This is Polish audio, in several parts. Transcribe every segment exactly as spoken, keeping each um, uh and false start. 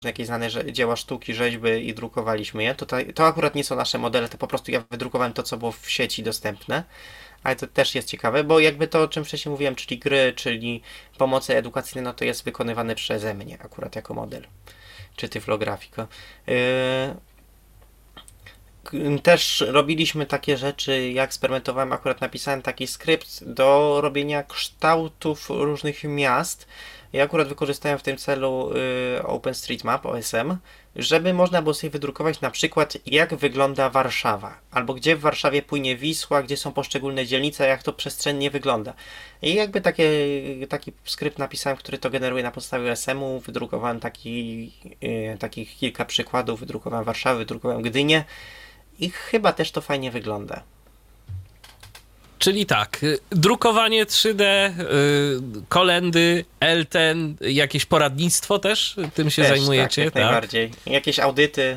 jakieś znane że- dzieła sztuki, rzeźby i drukowaliśmy je. Tutaj, to akurat nie są nasze modele, to po prostu ja wydrukowałem to, co było w sieci dostępne. Ale to też jest ciekawe, bo jakby to, o czym wcześniej mówiłem, czyli gry, czyli pomoce edukacyjne, no to jest wykonywane przeze mnie akurat jako model, czy tyflografika. Yy, Też robiliśmy takie rzeczy, ja eksperymentowałem, akurat napisałem taki skrypt do robienia kształtów różnych miast. Ja akurat wykorzystałem w tym celu y, OpenStreetMap, O S M, żeby można było sobie wydrukować na przykład jak wygląda Warszawa, albo gdzie w Warszawie płynie Wisła, gdzie są poszczególne dzielnice, jak to przestrzennie wygląda. I jakby takie, taki skrypt napisałem, który to generuje na podstawie O S M-u, wydrukowałem taki, y, takich kilka przykładów, wydrukowałem Warszawę, wydrukowałem Gdynię. I chyba też to fajnie wygląda. Czyli tak, drukowanie trzy D, y, kolendy, Elten, jakieś poradnictwo też tym się Też, zajmujecie? Tak, jak tak, najbardziej. Jakieś audyty,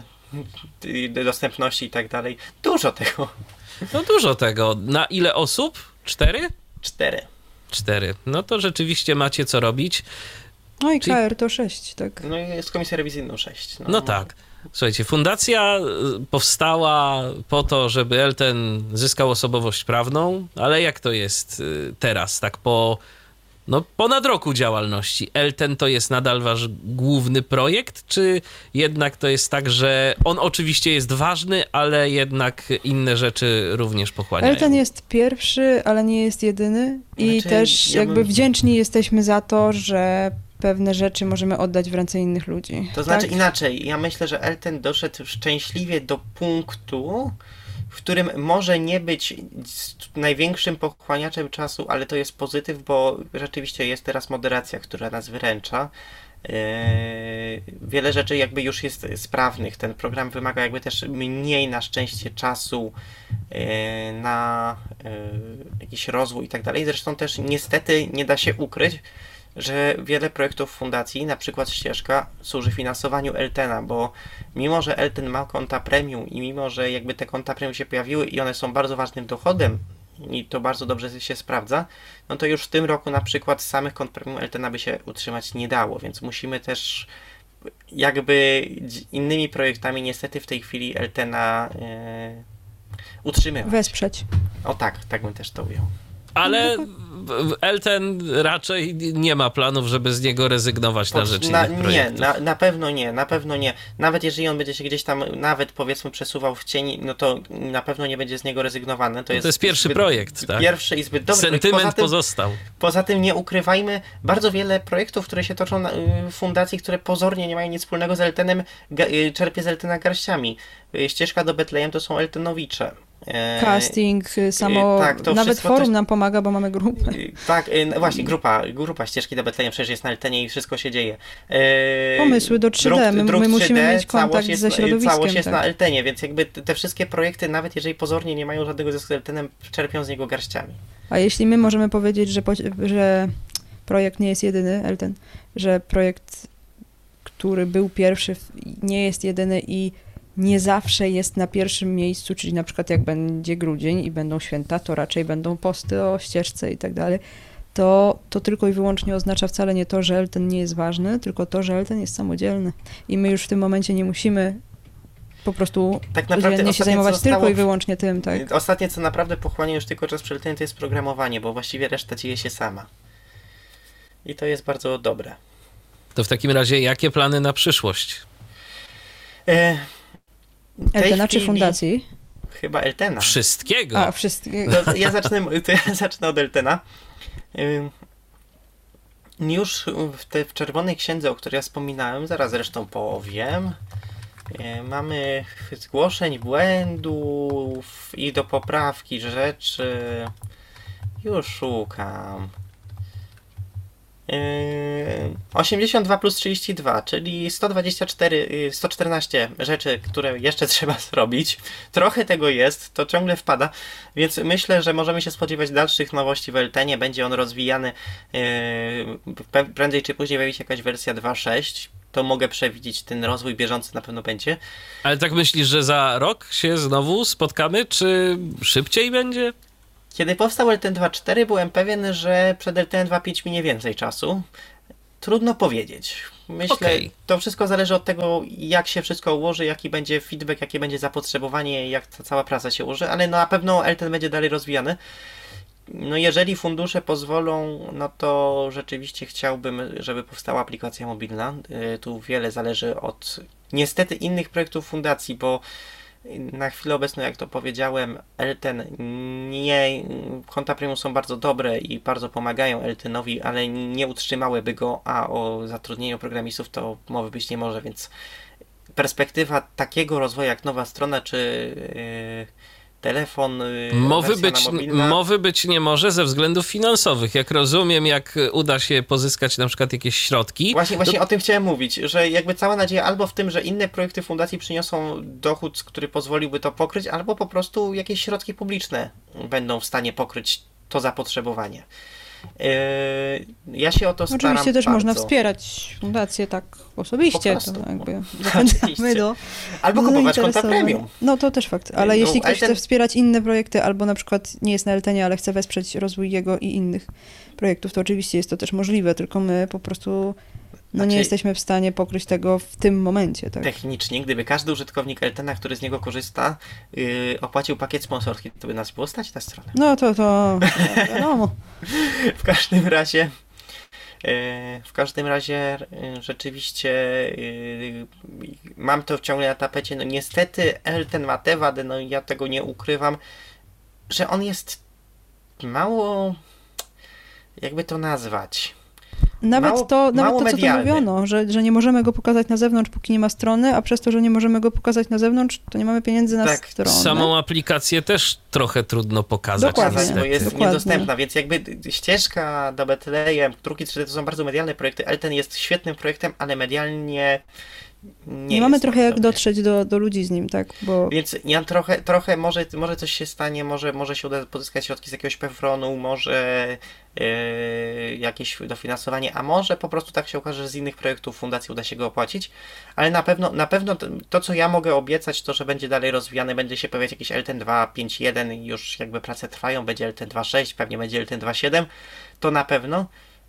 y, dostępności i tak dalej. Dużo tego. No dużo tego. Na ile osób? Cztery? Cztery. Cztery. No to rzeczywiście macie co robić. No i Czyli... K R to sześć, tak. No i jest komisja rewizyjną sześć. No, No tak. Słuchajcie, fundacja powstała po to, żeby Elten zyskał osobowość prawną, ale jak to jest teraz, tak po no, ponad roku działalności? Elten to jest nadal wasz główny projekt, czy jednak to jest tak, że on oczywiście jest ważny, ale jednak inne rzeczy również pochłaniają? Elten jest pierwszy, ale nie jest jedyny i Znaczy, też ja jakby bym- wdzięczni jesteśmy za to, że pewne rzeczy możemy oddać w ręce innych ludzi. To znaczy tak? inaczej. Ja myślę, że Elten doszedł szczęśliwie do punktu, w którym może nie być największym pochłaniaczem czasu, ale to jest pozytyw, bo rzeczywiście jest teraz moderacja, która nas wyręcza. Yy, wiele rzeczy jakby już jest sprawnych. Ten program wymaga jakby też mniej na szczęście czasu yy, na yy, jakiś rozwój i tak dalej. Zresztą też niestety nie da się ukryć, że wiele projektów fundacji, na przykład Ścieżka, służy finansowaniu Eltena, bo mimo, że Elten ma konta premium i mimo, że jakby te konta premium się pojawiły i one są bardzo ważnym dochodem i to bardzo dobrze się sprawdza, no to już w tym roku na przykład z samych kont premium Eltena by się utrzymać nie dało, więc musimy też jakby innymi projektami niestety w tej chwili Eltena e, utrzymywać. Wesprzeć. O tak, tak bym też to ujął. Ale Elten raczej nie ma planów, żeby z niego rezygnować na rzecz na, innych Nie, projektów. na, na pewno nie, na pewno nie. Nawet jeżeli on będzie się gdzieś tam, nawet powiedzmy przesuwał w cień, no to na pewno nie będzie z niego rezygnowane. To jest, to jest pierwszy zbyt, projekt, tak? Pierwszy i zbyt dobry. Sentyment poza tym, pozostał. Poza tym nie ukrywajmy, bardzo wiele projektów, które się toczą na y, fundacji, które pozornie nie mają nic wspólnego z Eltenem, ga, y, czerpie z Eltena garściami. Y, Ścieżka do Betlejem to są Eltenowicze. E, Casting, y, samo, tak, to nawet wszystko forum też- nam pomaga, bo mamy grupę. y, Tak, y, no właśnie, grupa, grupa Ścieżki do Betlejem przecież jest na Eltenie i wszystko się dzieje. E, Pomysły do trzy D, druk- my- druk my musimy trzy D, mieć kontakt całość jest, ze środowiskiem, Całość jest tak. na Eltenie, więc jakby te te wszystkie projekty, nawet jeżeli pozornie nie mają żadnego związku z Eltenem, czerpią z niego garściami. A jeśli my możemy powiedzieć, że, po- że projekt nie jest jedyny, Elten, że projekt, który był pierwszy, w- nie jest jedyny i nie zawsze jest na pierwszym miejscu, czyli na przykład jak będzie grudzień i będą święta, to raczej będą posty o ścieżce i tak dalej, to, to tylko i wyłącznie oznacza wcale nie to, że Elten nie jest ważny, tylko to, że Elten jest samodzielny. I my już w tym momencie nie musimy po prostu Tak naprawdę codziennie się ostatnie, zajmować co zostało tylko i w- wyłącznie tym, tak? Ostatnie, co naprawdę pochłania już tylko czas przy Eltenie, to jest programowanie, bo właściwie reszta dzieje się sama. I to jest bardzo dobre. To w takim razie jakie plany na przyszłość? E, w tej Eltena czy chwili fundacji? Chyba Eltena. Wszystkiego. A, wszystkie. To ja zacznę, to ja zacznę od Eltena. Ym, Już w, te, w Czerwonej Księdze, o której ja wspominałem, zaraz zresztą powiem, yy, mamy zgłoszeń błędów i do poprawki rzeczy. Już szukam. Yy, osiemdziesiąt dwa plus trzydzieści dwa, czyli sto dwadzieścia cztery, yy, sto czternaście rzeczy, które jeszcze trzeba zrobić. Trochę tego jest, to ciągle wpada, więc myślę, że możemy się spodziewać dalszych nowości w Eltenie. Będzie on rozwijany, yy, pe- prędzej czy później pojawi się jakaś wersja dwa sześć. To mogę przewidzieć, ten rozwój bieżący na pewno będzie. Ale tak myślisz, że za rok się znowu spotkamy, czy szybciej będzie? Kiedy powstał Elten dwa cztery, byłem pewien, że przed Eltenem dwa pięć minie więcej czasu. Trudno powiedzieć. Myślę, Okej. to wszystko zależy od tego, jak się wszystko ułoży, jaki będzie feedback, jakie będzie zapotrzebowanie, jak ta cała praca się ułoży, ale na pewno Elten będzie dalej rozwijany. No jeżeli fundusze pozwolą, no to rzeczywiście chciałbym, żeby powstała aplikacja mobilna. Y, Tu wiele zależy od niestety innych projektów fundacji, bo na chwilę obecną, jak to powiedziałem, Elten nie, konta premium są bardzo dobre i bardzo pomagają Eltenowi, ale nie utrzymałyby go, a o zatrudnieniu programistów to mowy być nie może, więc perspektywa takiego rozwoju jak nowa strona czy yy, telefon, yy, Mowy wersja być, na mobilna, mowy być nie może ze względów finansowych. Jak rozumiem, jak uda się pozyskać na przykład jakieś środki. Właśnie, właśnie o tym chciałem mówić, że jakby cała nadzieja albo w tym, że inne projekty fundacji przyniosą dochód, który pozwoliłby to pokryć, albo po prostu jakieś środki publiczne będą w stanie pokryć to zapotrzebowanie. Yy, ja się o to staram Oczywiście też bardzo. można wspierać fundację tak osobiście, Po prostu. to jakby Oczywiście. zachęcamy do Albo do kupować konta zainteresowania. premium. No to też fakt, ale No, jeśli ktoś Elten- chce wspierać inne projekty, albo na przykład nie jest na Eltenie, ale chce wesprzeć rozwój jego i innych projektów, to oczywiście jest to też możliwe, tylko my po prostu no Znaczy- nie jesteśmy w stanie pokryć tego w tym momencie, tak? Technicznie, gdyby każdy użytkownik Eltena, który z niego korzysta, yy, opłacił pakiet sponsorski, to by nas było stać na stronę. No to, to wiadomo. W każdym razie, yy, w każdym razie yy, rzeczywiście yy, mam to ciągle na tapecie. No niestety Elten ma tę wadę, no ja tego nie ukrywam, że on jest mało, jakby to nazwać. Nawet Mało- to, nawet mało to, co tu medialny. mówiono, że, że nie możemy go pokazać na zewnątrz, póki nie ma strony, a przez to, że nie możemy go pokazać na zewnątrz, to nie mamy pieniędzy na Tak, stronę. Samą aplikację też trochę trudno pokazać. Dokładnie. Pokazać, bo niestety. jest Dokładnie. niedostępna, więc jakby d- ścieżka do Betlejem, drugi trzy D to są bardzo medialne projekty. Elten jest świetnym projektem, ale medialnie nie, Nie mamy jest trochę tak jak dobry. dotrzeć do, do ludzi z nim, tak? Bo Więc ja trochę, trochę może, może coś się stanie, może, może się uda pozyskać środki z jakiegoś pewronu, może yy, jakieś dofinansowanie, a może po prostu tak się okaże, że z innych projektów fundacji uda się go opłacić, ale na pewno, na pewno to, to, co ja mogę obiecać, to, że będzie dalej rozwijany, będzie się pojawiać jakiś Elten dwa pięć jeden i już jakby prace trwają, będzie Elten dwa sześć, pewnie będzie Elten dwa siedem, to na pewno.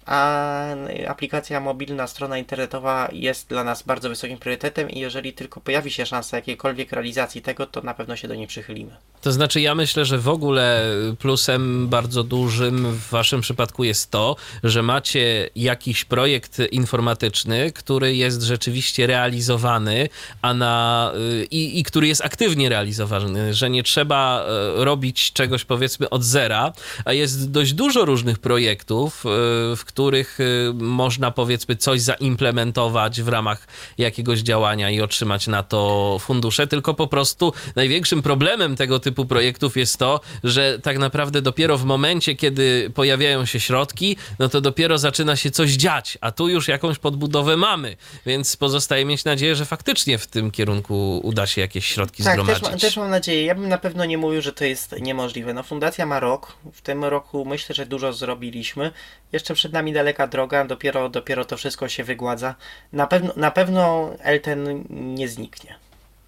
A aplikacja mobilna, strona internetowa jest dla nas bardzo wysokim priorytetem i jeżeli tylko pojawi się szansa jakiejkolwiek realizacji tego, to na pewno się do niej przychylimy. To znaczy, ja myślę, że w ogóle plusem bardzo dużym w waszym przypadku jest to, że macie jakiś projekt informatyczny, który jest rzeczywiście realizowany, a na, i, i który jest aktywnie realizowany, że nie trzeba e, robić czegoś powiedzmy od zera, a jest dość dużo różnych projektów, e, w których e, można powiedzmy coś zaimplementować w ramach jakiegoś działania i otrzymać na to fundusze, tylko po prostu największym problemem tego typu projektów jest to, że tak naprawdę dopiero w momencie, kiedy pojawiają się środki, no to dopiero zaczyna się coś dziać, a tu już jakąś podbudowę mamy, więc pozostaje mieć nadzieję, że faktycznie w tym kierunku uda się jakieś środki Tak, też, zgromadzić. ma, też mam nadzieję. Ja bym na pewno nie mówił, że to jest niemożliwe. No fundacja ma rok. W tym roku myślę, że dużo zrobiliśmy. Jeszcze przed nami daleka droga. Dopiero, dopiero to wszystko się wygładza. Na pewno, na pewno Elten nie zniknie.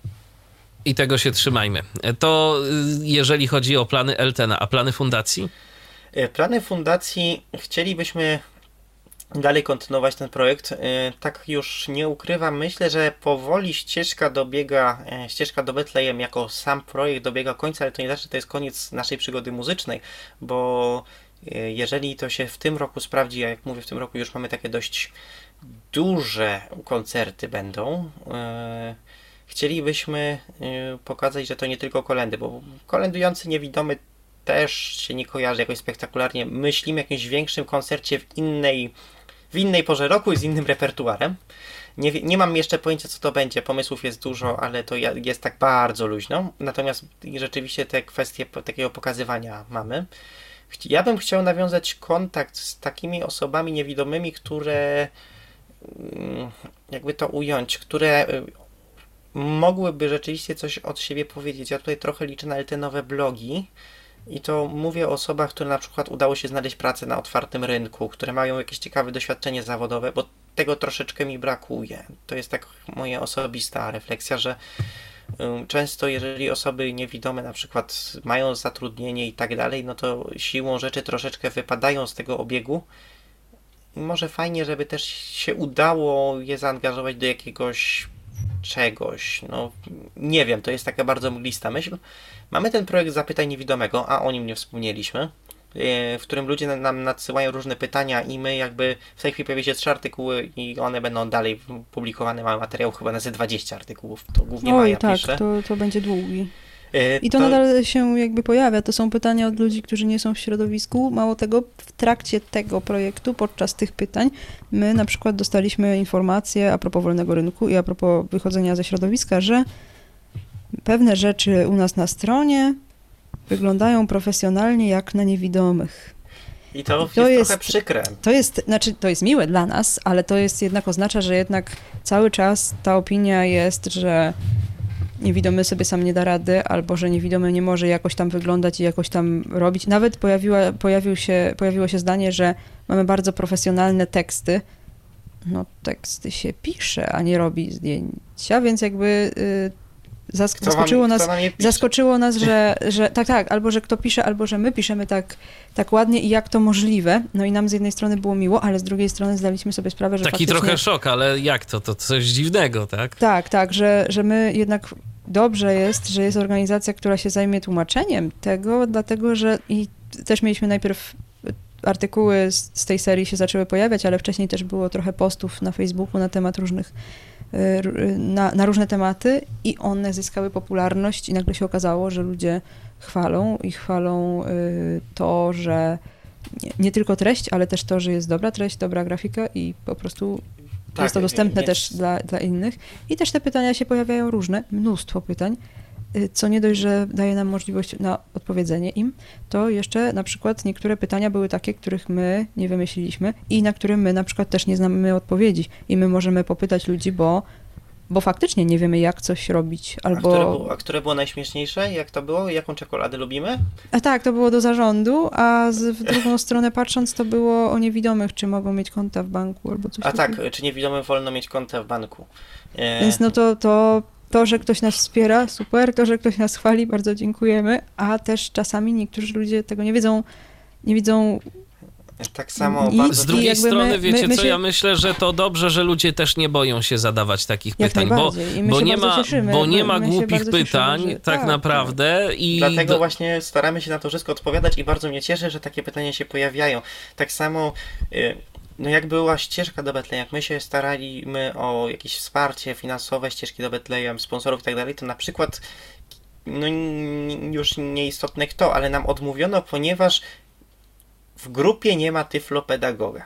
I tego się trzymajmy. To y, jeżeli chodzi o plany Eltena, a plany fundacji? E, Plany fundacji chcielibyśmy dalej kontynuować ten projekt. E, Tak już nie ukrywam. Myślę, że powoli ścieżka dobiega, e, ścieżka do Betlejem jako sam projekt dobiega końca, ale to nie znaczy, że to jest koniec naszej przygody muzycznej, bo e, jeżeli to się w tym roku sprawdzi, a jak mówię, w tym roku już mamy takie dość duże koncerty będą, e, chcielibyśmy e, pokazać, że to nie tylko kolędy, bo kolendujący niewidomy też się nie kojarzy jakoś spektakularnie. Myślimy o jakimś większym koncercie w innej, w innej porze roku i z innym repertuarem. Nie, wie- nie mam jeszcze pojęcia, co to będzie. Pomysłów jest dużo, ale to ja- jest tak bardzo luźno. Natomiast rzeczywiście te kwestie po- takiego pokazywania mamy. Chci- Ja bym chciał nawiązać kontakt z takimi osobami niewidomymi, które, mm, jakby to ująć, które y, mogłyby rzeczywiście coś od siebie powiedzieć. Ja tutaj trochę liczę na Eltenowe blogi. I to mówię o osobach, które na przykład udało się znaleźć pracę na otwartym rynku, które mają jakieś ciekawe doświadczenie zawodowe, bo tego troszeczkę mi brakuje. To jest tak moja osobista refleksja, że ym, często jeżeli osoby niewidome na przykład mają zatrudnienie i tak dalej, no to siłą rzeczy troszeczkę wypadają z tego obiegu może fajnie, żeby też się udało je zaangażować do jakiegoś czegoś. No, nie wiem, to jest taka bardzo mglista myśl. Mamy ten projekt Zapytaj Niewidomego, a o nim nie wspomnieliśmy, w którym ludzie nam nadsyłają różne pytania i my jakby w tej chwili pojawi się trzy artykuły i one będą dalej publikowane. Mamy materiał chyba na ze dwadzieścia artykułów, to głównie Oj, Maja tak, pisze. to, to będzie długi. Yy, I to, to nadal się jakby pojawia. To są pytania od ludzi, którzy nie są w środowisku. Mało tego, w trakcie tego projektu, podczas tych pytań, my na przykład dostaliśmy informacje a propos wolnego rynku i a propos wychodzenia ze środowiska, że pewne rzeczy u nas na stronie wyglądają profesjonalnie jak na niewidomych. I to, I to jest, jest trochę przykre. To jest, znaczy, to jest miłe dla nas, ale to jest jednak oznacza, że jednak cały czas ta opinia jest, że niewidomy sobie sam nie da rady, albo że niewidomy nie może jakoś tam wyglądać i jakoś tam robić. Nawet pojawiła, pojawił się, pojawiło się zdanie, że mamy bardzo profesjonalne teksty. No teksty się pisze, a nie robi zdjęcia, więc jakby y, zask- zaskoczyło wam, nas, zaskoczyło nas, że, że tak, tak, albo że kto pisze, albo że my piszemy tak, tak ładnie i jak to możliwe. No i nam z jednej strony było miło, ale z drugiej strony zdaliśmy sobie sprawę, że Taki faktycznie... trochę szok, ale jak to? To coś dziwnego, tak? Tak, tak, że, że my jednak dobrze jest, że jest organizacja, która się zajmie tłumaczeniem tego, dlatego że i też mieliśmy najpierw artykuły z, z tej serii się zaczęły pojawiać, ale wcześniej też było trochę postów na Facebooku na temat różnych, na, na różne tematy i one zyskały popularność i nagle się okazało, że ludzie chwalą i chwalą to, że nie, nie tylko treść, ale też to, że jest dobra treść, dobra grafika i po prostu tak, jest to dostępne więc... też dla, dla innych. I też te pytania się pojawiają różne, mnóstwo pytań, co nie dość, że daje nam możliwość na odpowiedzenie im, to jeszcze na przykład niektóre pytania były takie, których my nie wymyśliliśmy i na które my na przykład też nie znamy odpowiedzi i my możemy popytać ludzi, bo, bo faktycznie nie wiemy, jak coś robić, albo... A które, było, a które było najśmieszniejsze? Jak to było? Jaką czekoladę lubimy? A tak, to było do zarządu, a z, w drugą stronę patrząc, to było o niewidomych, czy mogą mieć konta w banku, albo coś A takiego. tak, czy niewidomym wolno mieć konta w banku. E... Więc no to... to To, że ktoś nas wspiera, super, to, że ktoś nas chwali, bardzo dziękujemy, a też czasami niektórzy ludzie tego nie wiedzą, nie widzą. Tak samo nic, bardzo... Z drugiej strony, my, wiecie my, my co, się... ja myślę, że to dobrze, że ludzie też nie boją się zadawać takich Jak pytań, bo, bo nie ma, cieszymy, bo nie ma my głupich pytań cieszymy, że... tak, tak naprawdę. Tak. I Dlatego do... właśnie staramy się na to wszystko odpowiadać i bardzo mnie cieszy, że takie pytania się pojawiają. Tak samo... Y No jak była ścieżka do Betlejem, jak my się staraliśmy o jakieś wsparcie finansowe, ścieżki do Betlejem, sponsorów i tak dalej, to na przykład, no już nieistotne kto, ale nam odmówiono, ponieważ w grupie nie ma tyflopedagoga.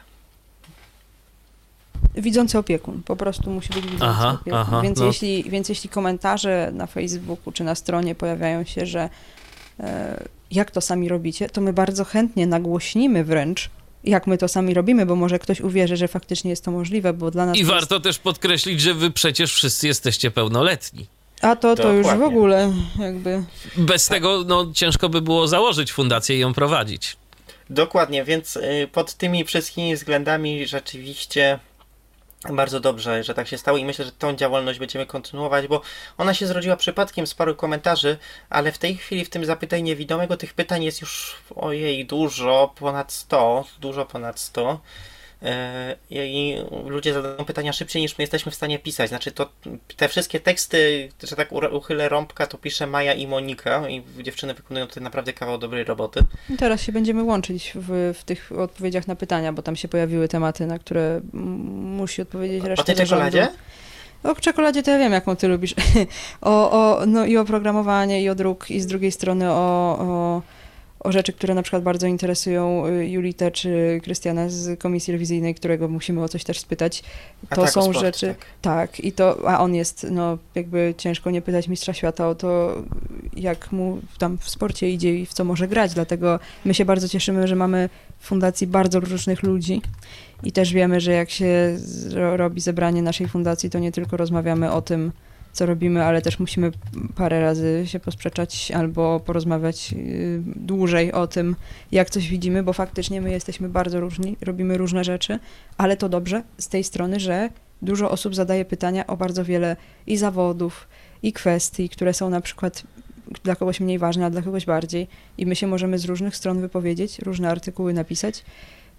Widzący opiekun, po prostu musi być widzący aha, opiekun. aha, więc, no. jeśli, więc jeśli komentarze na Facebooku czy na stronie pojawiają się, że e, jak to sami robicie, to my bardzo chętnie nagłośnimy wręcz, jak my to sami robimy, bo może ktoś uwierzy, że faktycznie jest to możliwe, bo dla nas I to warto jest... też podkreślić, że wy przecież wszyscy jesteście pełnoletni. A to, to już w ogóle jakby... Bez tak. tego no, ciężko by było założyć fundację i ją prowadzić. Dokładnie, więc y, pod tymi wszystkimi względami rzeczywiście bardzo dobrze, że tak się stało i myślę, że tą działalność będziemy kontynuować, bo ona się zrodziła przypadkiem z paru komentarzy, ale w tej chwili w tym Zapytaj Niewidomego tych pytań jest już ojej dużo, ponad sto, dużo ponad sto. I ludzie zadają pytania szybciej niż my jesteśmy w stanie pisać. Znaczy to te wszystkie teksty, że tak uchylę rąbka, to pisze Maja i Monika i dziewczyny wykonują tutaj naprawdę kawał dobrej roboty. I teraz się będziemy łączyć w, w tych odpowiedziach na pytania, bo tam się pojawiły tematy, na które musi odpowiedzieć reszta. O tej czekoladzie? O czekoladzie to ja wiem, jaką ty lubisz. o, o, no i o programowanie, i o druk, i z drugiej strony o... o o rzeczy, które na przykład bardzo interesują Julitę czy Krystiana z Komisji Rewizyjnej, którego musimy o coś też spytać. To tak, są sport, rzeczy... Tak. tak, i to, a on jest, no jakby ciężko nie pytać mistrza świata o to, jak mu tam w sporcie idzie i w co może grać, dlatego my się bardzo cieszymy, że mamy w fundacji bardzo różnych ludzi i też wiemy, że jak się robi zebranie naszej fundacji, to nie tylko rozmawiamy o tym, co robimy, ale też musimy parę razy się posprzeczać albo porozmawiać yy, dłużej o tym, jak coś widzimy, bo faktycznie my jesteśmy bardzo różni, robimy różne rzeczy, ale to dobrze z tej strony, że dużo osób zadaje pytania o bardzo wiele i zawodów, i kwestii, które są na przykład dla kogoś mniej ważne, a dla kogoś bardziej i my się możemy z różnych stron wypowiedzieć, różne artykuły napisać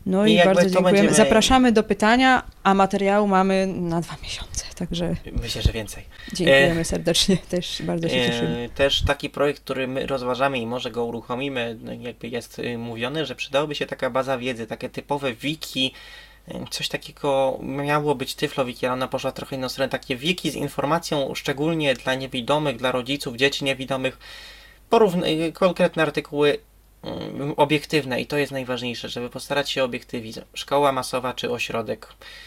No I i, jakby bardzo to dziękujemy. będziemy- Zapraszamy do pytania, a materiału mamy na dwa miesiące, także Myślę, że więcej. dziękujemy serdecznie, też bardzo się cieszymy. E, Też taki projekt, który my rozważamy i może go uruchomimy, no jakby jest y, mówione, że przydałoby się taka baza wiedzy, takie typowe wiki, y, coś takiego miało być Tyflowiki, ale ona poszła trochę inną stronę, takie wiki z informacją szczególnie dla niewidomych, dla rodziców, dzieci niewidomych, porówn- y, konkretne artykuły y, obiektywne i to jest najważniejsze, żeby postarać się o obiektywizm. Szkoła masowa czy ośrodek,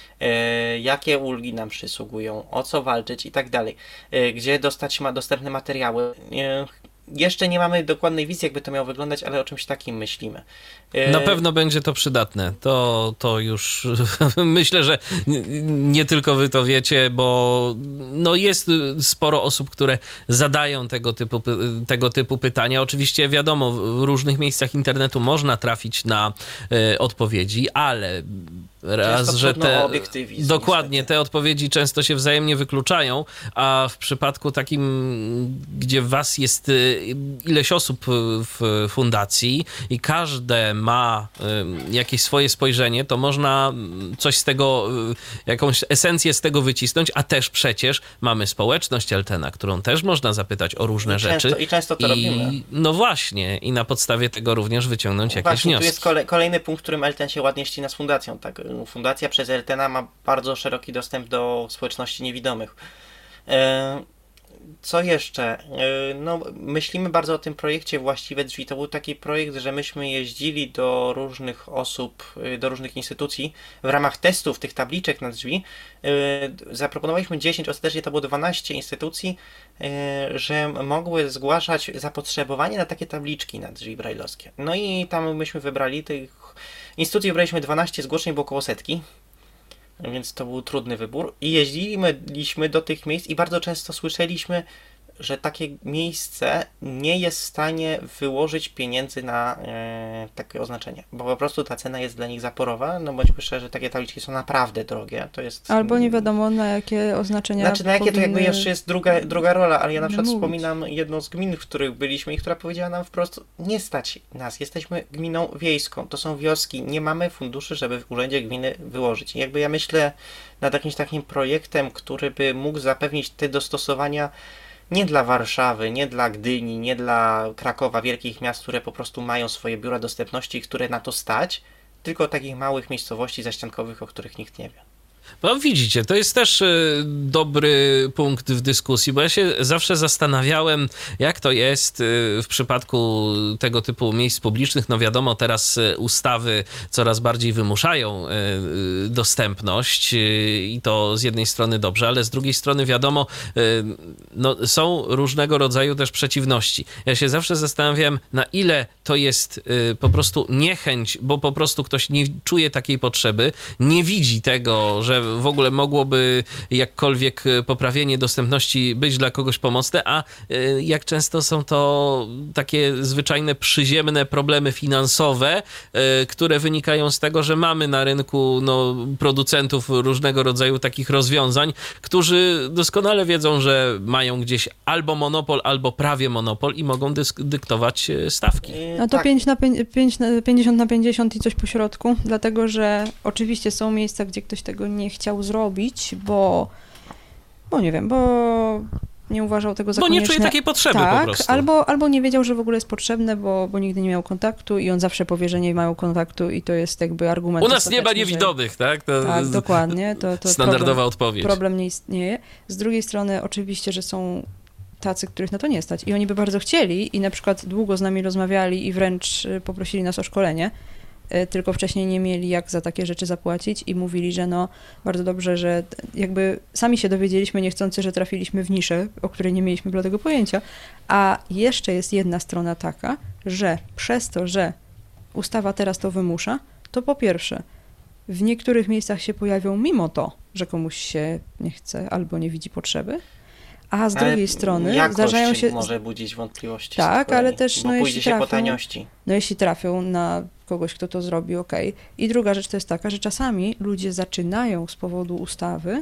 e, jakie ulgi nam przysługują, o co walczyć i tak dalej, e, gdzie dostać ma dostępne materiały. E, jeszcze nie mamy dokładnej wizji, jakby to miało wyglądać, ale o czymś takim myślimy. E, Na pewno będzie to przydatne. To, to już myślę, że n- nie tylko wy to wiecie, bo no jest sporo osób, które zadają tego typu, py- tego typu pytania. Oczywiście wiadomo, w różnych miejscach internetu można trafić na e, odpowiedzi, ale raz, Często że trudno te o obiektywizm, dokładnie niestety. te odpowiedzi często się wzajemnie wykluczają, a w przypadku takim, gdzie was jest y, ileś osób w fundacji i każde ma y, jakieś swoje spojrzenie, to można coś z tego, y, jakąś esencję z tego wycisnąć, a też przecież mamy społeczność Eltena, którą też można zapytać o różne I rzeczy. często- i często to robimy. No właśnie, i na podstawie tego również wyciągnąć jakieś Właśnie, tu wnioski. jest kole, kolejny punkt, w którym Elten się ładnie ścina z fundacją. Tak? Fundacja przez Eltena ma bardzo szeroki dostęp do społeczności niewidomych. E, Co jeszcze? E, No, myślimy bardzo o tym projekcie Właściwe Drzwi. To był taki projekt, że myśmy jeździli do różnych osób, e, do różnych instytucji w ramach testów tych tabliczek na drzwi. E, Zaproponowaliśmy dziesięć, ostatecznie to było dwanaście instytucji, e, że mogły zgłaszać zapotrzebowanie na takie tabliczki na drzwi brajlowskie. No i tam myśmy wybrali tych instytucji, wybraliśmy dwanaście zgłoszeń, było około setki. Więc to był trudny wybór. I jeździliśmy do tych miejsc i bardzo często słyszeliśmy, że takie miejsce nie jest w stanie wyłożyć pieniędzy na e, takie oznaczenie, bo po prostu ta cena jest dla nich zaporowa, no bądźmy szczerzy, takie tabliczki są naprawdę drogie, to jest... Albo nie wiadomo, na jakie oznaczenia Znaczy, na jakie to jakby powinny- jeszcze jest druga, druga rola, ale ja na przykład mówić. wspominam jedną z gmin, w których byliśmy i która powiedziała nam wprost, nie stać nas, jesteśmy gminą wiejską, to są wioski, nie mamy funduszy, żeby w urzędzie gminy wyłożyć. I jakby ja myślę nad jakimś takim projektem, który by mógł zapewnić te dostosowania nie dla Warszawy, nie dla Gdyni, nie dla Krakowa, wielkich miast, które po prostu mają swoje biura dostępności, które na to stać, tylko takich małych miejscowości zaściankowych, o których nikt nie wie. No widzicie, to jest też y, dobry punkt w dyskusji, bo ja się zawsze zastanawiałem, jak to jest y, w przypadku tego typu miejsc publicznych. No wiadomo, teraz y, ustawy coraz bardziej wymuszają y, y, dostępność y, i to z jednej strony dobrze, ale z drugiej strony wiadomo, y, no, są różnego rodzaju też przeciwności. Ja się zawsze zastanawiam, na ile to jest y, po prostu niechęć, bo po prostu ktoś nie czuje takiej potrzeby, nie widzi tego, że w ogóle mogłoby jakkolwiek poprawienie dostępności być dla kogoś pomocne, a y, jak często są to takie zwyczajne przyziemne problemy finansowe, y, które wynikają z tego, że mamy na rynku no, producentów różnego rodzaju takich rozwiązań, którzy doskonale wiedzą, że mają gdzieś albo monopol, albo prawie monopol i mogą dysk- dyktować y, stawki. Yy, No to tak. pięć na pięć, pięć na pięćdziesiąt na pięćdziesiąt i coś po środku, dlatego że oczywiście są miejsca, gdzie ktoś tego nie chciał zrobić, bo, bo nie wiem, bo nie uważał tego za Bo nie konieczne. czuje takiej potrzeby tak, po prostu. Albo, albo nie wiedział, że w ogóle jest potrzebne, bo, bo nigdy nie miał kontaktu i on zawsze powie, że nie mają kontaktu i to jest jakby argument U nas nie ma ostateczny, że- niewidomych, tak? To Tak, dokładnie. To, to standardowa problem, odpowiedź. problem nie istnieje. Z drugiej strony oczywiście, że są tacy, których na to nie stać i oni by bardzo chcieli i na przykład długo z nami rozmawiali i wręcz y, poprosili nas o szkolenie, y, tylko wcześniej nie mieli jak za takie rzeczy zapłacić i mówili, że no bardzo dobrze, że t- jakby sami się dowiedzieliśmy niechcący, że trafiliśmy w niszę, o której nie mieliśmy bladego pojęcia, a jeszcze jest jedna strona taka, że przez to, że ustawa teraz to wymusza, to po pierwsze w niektórych miejscach się pojawią mimo to, że komuś się nie chce albo nie widzi potrzeby, a z Ale drugiej strony jakość zdarzają się... może budzić wątpliwości. Tak, z kolei, ale też, bo no, pójdzie jeśli się po trafią- taniości. No jeśli trafią na kogoś, kto to zrobi, okej. I druga rzecz to jest taka, że czasami ludzie zaczynają z powodu ustawy,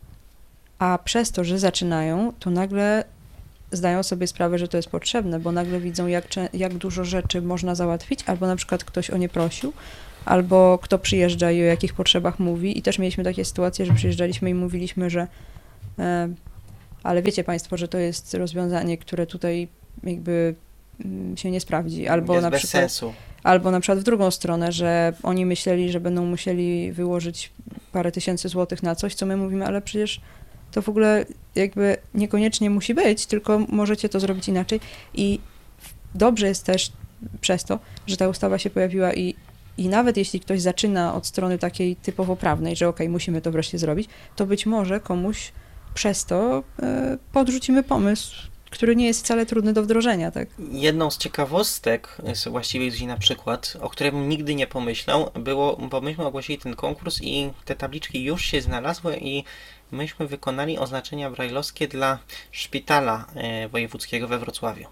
a przez to, że zaczynają, to nagle zdają sobie sprawę, że to jest potrzebne, bo nagle widzą, jak, cze- jak dużo rzeczy można załatwić, albo na przykład ktoś o nie prosił, albo kto przyjeżdża i o jakich potrzebach mówi. I też mieliśmy takie sytuacje, że przyjeżdżaliśmy i mówiliśmy, że e, ale wiecie Państwo, że to jest rozwiązanie, które tutaj jakby mm, się nie sprawdzi. Albo Jest na bez przykład, sensu. albo na przykład w drugą stronę, że oni myśleli, że będą musieli wyłożyć parę tysięcy złotych na coś, co my mówimy, ale przecież to w ogóle jakby niekoniecznie musi być, tylko możecie to zrobić inaczej. I dobrze jest też przez to, że ta ustawa się pojawiła i, i nawet jeśli ktoś zaczyna od strony takiej typowo prawnej, że okej, musimy to wreszcie zrobić, to być może komuś przez to y, podrzucimy pomysł, który nie jest wcale trudny do wdrożenia, tak? Jedną z ciekawostek, z właściwie z na przykład, o którym nigdy nie pomyślał, było, bo myśmy ogłosili ten konkurs i te tabliczki już się znalazły i myśmy wykonali oznaczenia brajlowskie dla szpitala e, wojewódzkiego we Wrocławiu.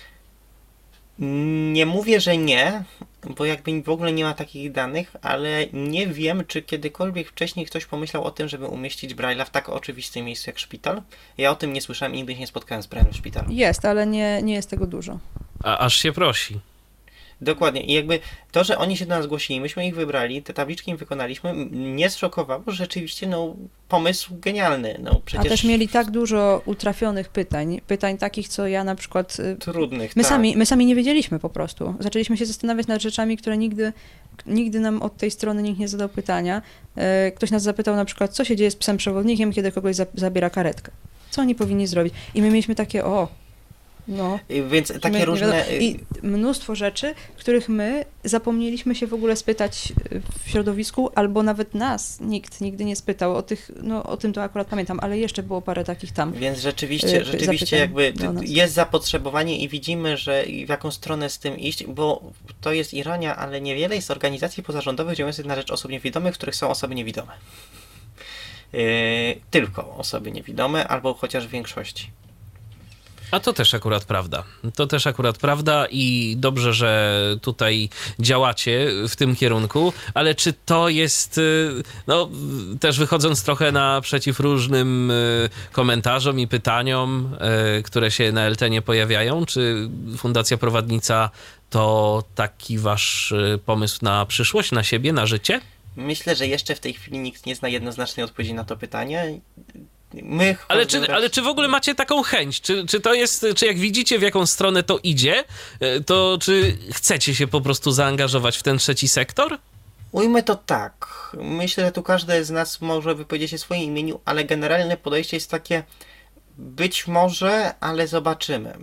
Nie mówię, że nie, bo jakby w ogóle nie ma takich danych, ale nie wiem, czy kiedykolwiek wcześniej ktoś pomyślał o tym, żeby umieścić Braille'a w tak oczywistym miejscu jak szpital. Ja o tym nie słyszałem i nigdy się nie spotkałem z Braille'em w szpitalu. Jest, ale nie, nie jest tego dużo. A aż się prosi. Dokładnie. I jakby to, że oni się do nas zgłosili, myśmy ich wybrali, te tabliczki im wykonaliśmy, mnie zszokowało, że rzeczywiście no, pomysł genialny. No, przecież A też mieli tak dużo utrafionych pytań, pytań takich, co ja na przykład... y, trudnych, My, tak. sami, my sami nie wiedzieliśmy po prostu. Zaczęliśmy się zastanawiać nad rzeczami, które nigdy, nigdy nam od tej strony nikt nie zadał pytania. E, Ktoś nas zapytał na przykład, co się dzieje z psem przewodnikiem, kiedy kogoś za- zabiera karetkę. Co oni powinni zrobić? I my mieliśmy takie, o, no... I Więc My takie nie różne... wiadomo. I mnóstwo rzeczy, których my zapomnieliśmy się w ogóle spytać w środowisku, albo nawet nas nikt nigdy nie spytał. O tych, no o tym to akurat pamiętam, ale jeszcze było parę takich tam. Więc rzeczywiście, y, rzeczywiście zapytań jakby do nas. jest zapotrzebowanie i widzimy, że i w jaką stronę z tym iść, bo to jest ironia, ale niewiele jest organizacji pozarządowych działających na rzecz osób niewidomych, w których są osoby niewidome. Yy, tylko osoby niewidome, albo chociaż w większości. A to też akurat prawda. To też akurat prawda i dobrze, że tutaj działacie w tym kierunku, ale czy to jest, y, no też wychodząc trochę naprzeciw różnym y, komentarzom i pytaniom, y, które się na Eltenie pojawiają, czy Fundacja Prowadnica to taki wasz y, pomysł na przyszłość, na siebie, na życie? Myślę, że jeszcze w tej chwili nikt nie zna jednoznacznej odpowiedzi na to pytanie. My Ale czy, ale czy w ogóle macie taką chęć? Czy, czy to jest, czy jak widzicie, w jaką stronę to idzie, to czy chcecie się po prostu zaangażować w ten trzeci sektor? Ujmę to tak. Myślę, że tu każdy z nas może wypowiedzieć się w swoim imieniu, ale generalne podejście jest takie być może, ale zobaczymy.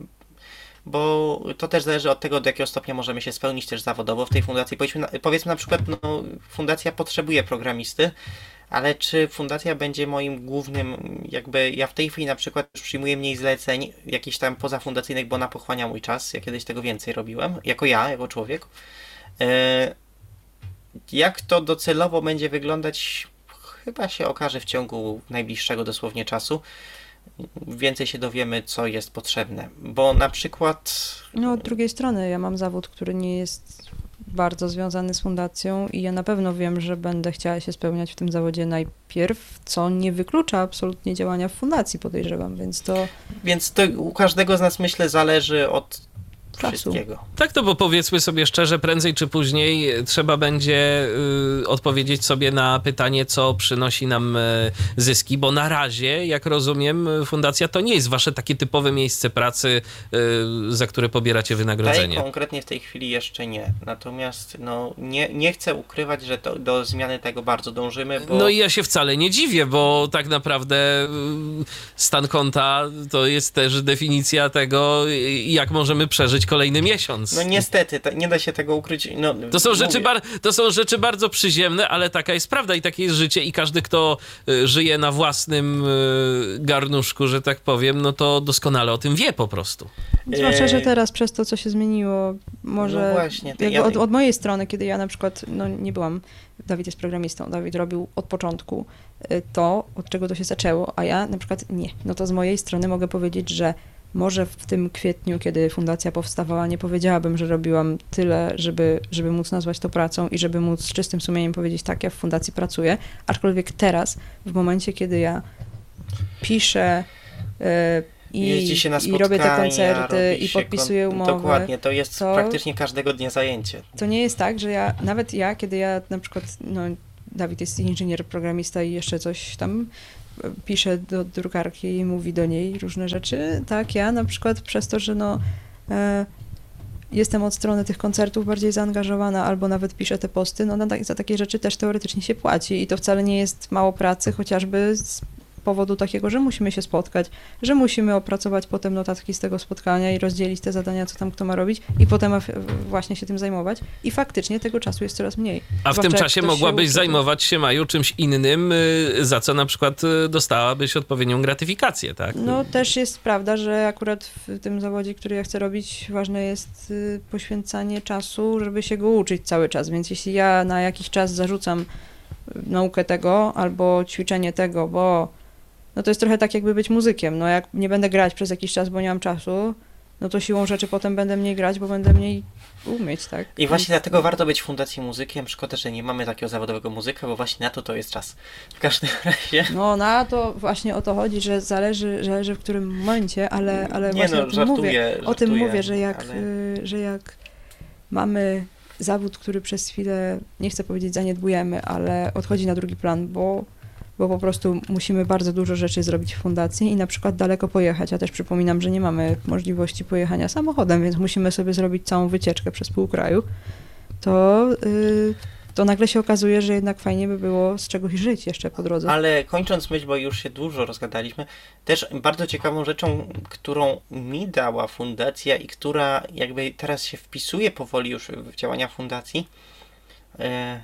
Bo to też zależy od tego, do jakiego stopnia możemy się spełnić też zawodowo w tej fundacji. Powiedzmy na, powiedzmy na przykład, no, fundacja potrzebuje programisty, ale czy fundacja będzie moim głównym, jakby ja w tej chwili na przykład już przyjmuję mniej zleceń jakichś tam pozafundacyjnych, bo ona pochłania mój czas. Ja kiedyś tego więcej robiłem, jako ja, jako człowiek. E, jak to docelowo będzie wyglądać, chyba się okaże w ciągu najbliższego dosłownie czasu. Więcej się dowiemy, co jest potrzebne, bo na przykład... No od drugiej strony ja mam zawód, który nie jest bardzo związany z fundacją i ja na pewno wiem, że będę chciała się spełniać w tym zawodzie najpierw, co nie wyklucza absolutnie działania w fundacji, podejrzewam, więc to... Więc to u każdego z nas, myślę, zależy od Czasu. wszystkiego. Tak, to bo powiedzmy sobie szczerze, prędzej czy później trzeba będzie y, odpowiedzieć sobie na pytanie, co przynosi nam y, zyski, bo na razie, jak rozumiem, fundacja to nie jest wasze takie typowe miejsce pracy, y, za które pobieracie wynagrodzenie. Tej konkretnie w tej chwili jeszcze nie. Natomiast no, nie, nie chcę ukrywać, że to, do zmiany tego bardzo dążymy, bo... No i ja się wcale nie dziwię, bo tak naprawdę y, stan konta to jest też definicja tego, y, jak możemy przeżyć kolejny miesiąc. No niestety, to, nie da się tego ukryć. No, To są, rzeczy mówię. bar- to są rzeczy bardzo przyziemne, ale taka jest prawda i takie jest życie i każdy, kto y, żyje na własnym y, garnuszku, że tak powiem, no to doskonale o tym wie po prostu. Zwłaszcza, że Eee, teraz przez to, co się zmieniło, może No właśnie, to jakby ja- od, od mojej strony, kiedy ja na przykład no, nie byłam, Dawid jest programistą, Dawid robił od początku y, to, od czego to się zaczęło, a ja na przykład nie. No to z mojej strony mogę powiedzieć, że może w tym kwietniu, kiedy fundacja powstawała, nie powiedziałabym, że robiłam tyle, żeby, żeby móc nazwać to pracą i żeby móc z czystym sumieniem powiedzieć, tak, ja w fundacji pracuję, aczkolwiek teraz, w momencie, kiedy ja piszę y, i, Jeździ się na i spotkania, robię te koncerty robi i się podpisuję kon- umowy. Dokładnie, to jest to, praktycznie każdego dnia zajęcie. To nie jest tak, że ja, nawet ja, kiedy ja na przykład, no Dawid jest inżynier, programista i jeszcze coś tam pisze do drukarki i mówi do niej różne rzeczy, tak, ja na przykład przez to, że no e, jestem od strony tych koncertów bardziej zaangażowana albo nawet piszę te posty, no na, za takie rzeczy też teoretycznie się płaci i to wcale nie jest mało pracy, chociażby z powodu takiego, że musimy się spotkać, że musimy opracować potem notatki z tego spotkania i rozdzielić te zadania, co tam kto ma robić i potem właśnie się tym zajmować i faktycznie tego czasu jest coraz mniej. A w Zwłaszcza tym jak czasie ktoś się mogłabyś uczy, zajmować się, Maju, czymś innym, y, za co na przykład y, dostałabyś odpowiednią gratyfikację, tak? No też jest prawda, że akurat w tym zawodzie, który ja chcę robić, ważne jest y, poświęcanie czasu, żeby się go uczyć cały czas, więc jeśli ja na jakiś czas zarzucam naukę tego albo ćwiczenie tego, bo no to jest trochę tak jakby być muzykiem, no jak nie będę grać przez jakiś czas, bo nie mam czasu, no to siłą rzeczy potem będę mniej grać, bo będę mniej umieć, tak? I właśnie dlatego warto być w Fundacji Muzykiem. Szkoda, że nie mamy takiego zawodowego muzyka, bo właśnie na to to jest czas. W każdym razie... No na to właśnie o to chodzi, że zależy, zależy w którym momencie, ale, ale Nie właśnie no, o tym żartuję, mówię. O tym żartuję, mówię, że jak, ale- y, że jak mamy zawód, który przez chwilę, nie chcę powiedzieć zaniedbujemy, ale odchodzi na drugi plan, bo bo po prostu musimy bardzo dużo rzeczy zrobić w fundacji i na przykład daleko pojechać. Ja też przypominam, że nie mamy możliwości pojechania samochodem, więc musimy sobie zrobić całą wycieczkę przez pół kraju. To, yy, to nagle się okazuje, że jednak fajnie by było z czegoś żyć jeszcze po drodze. Ale kończąc myśl, bo już się dużo rozgadaliśmy, też bardzo ciekawą rzeczą, którą mi dała fundacja i która jakby teraz się wpisuje powoli już w działania fundacji, e,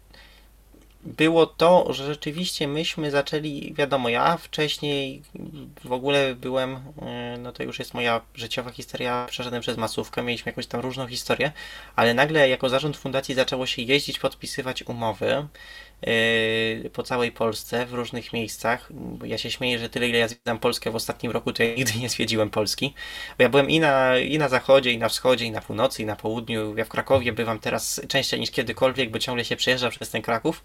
było to, że rzeczywiście myśmy zaczęli, wiadomo, ja wcześniej w ogóle byłem, e, no to już jest moja życiowa historia, przeszedłem przez masówkę, mieliśmy jakąś tam różną historię, ale nagle jako zarząd fundacji zaczęło się jeździć, podpisywać umowy e, po całej Polsce, w różnych miejscach. Ja się śmieję, że tyle ile ja zwiedzam Polskę w ostatnim roku, to ja nigdy nie zwiedziłem Polski, bo ja byłem i na, i na zachodzie, i na wschodzie, i na północy, i na południu. Ja w Krakowie bywam teraz częściej niż kiedykolwiek, bo ciągle się przejeżdża przez ten Kraków.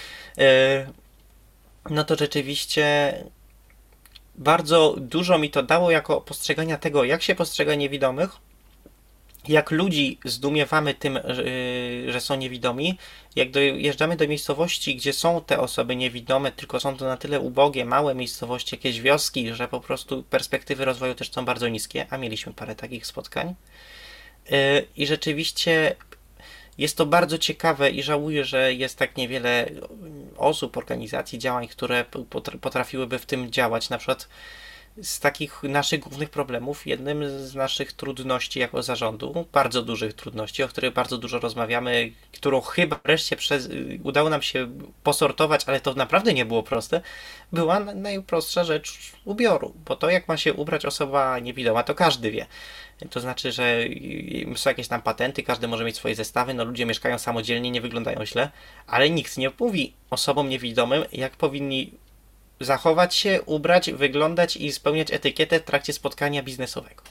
No to rzeczywiście bardzo dużo mi to dało jako postrzegania tego, jak się postrzega niewidomych, jak ludzi zdumiewamy tym, że są niewidomi, jak dojeżdżamy do miejscowości, gdzie są te osoby niewidome, tylko są to na tyle ubogie, małe miejscowości, jakieś wioski, że po prostu perspektywy rozwoju też są bardzo niskie, a mieliśmy parę takich spotkań. I rzeczywiście jest to bardzo ciekawe i żałuję, że jest tak niewiele osób, organizacji, działań, które potrafiłyby w tym działać. Na przykład z takich naszych głównych problemów, jednym z naszych trudności jako zarządu, bardzo dużych trudności, o których bardzo dużo rozmawiamy, którą chyba wreszcie przez, udało nam się posortować, ale to naprawdę nie było proste, była najprostsza rzecz ubioru, bo to jak ma się ubrać osoba niewidoma, to każdy wie. To znaczy, że są jakieś tam patenty, każdy może mieć swoje zestawy, no ludzie mieszkają samodzielnie, nie wyglądają źle, ale nikt nie mówi osobom niewidomym, jak powinni zachować się, ubrać, wyglądać i spełniać etykietę w trakcie spotkania biznesowego.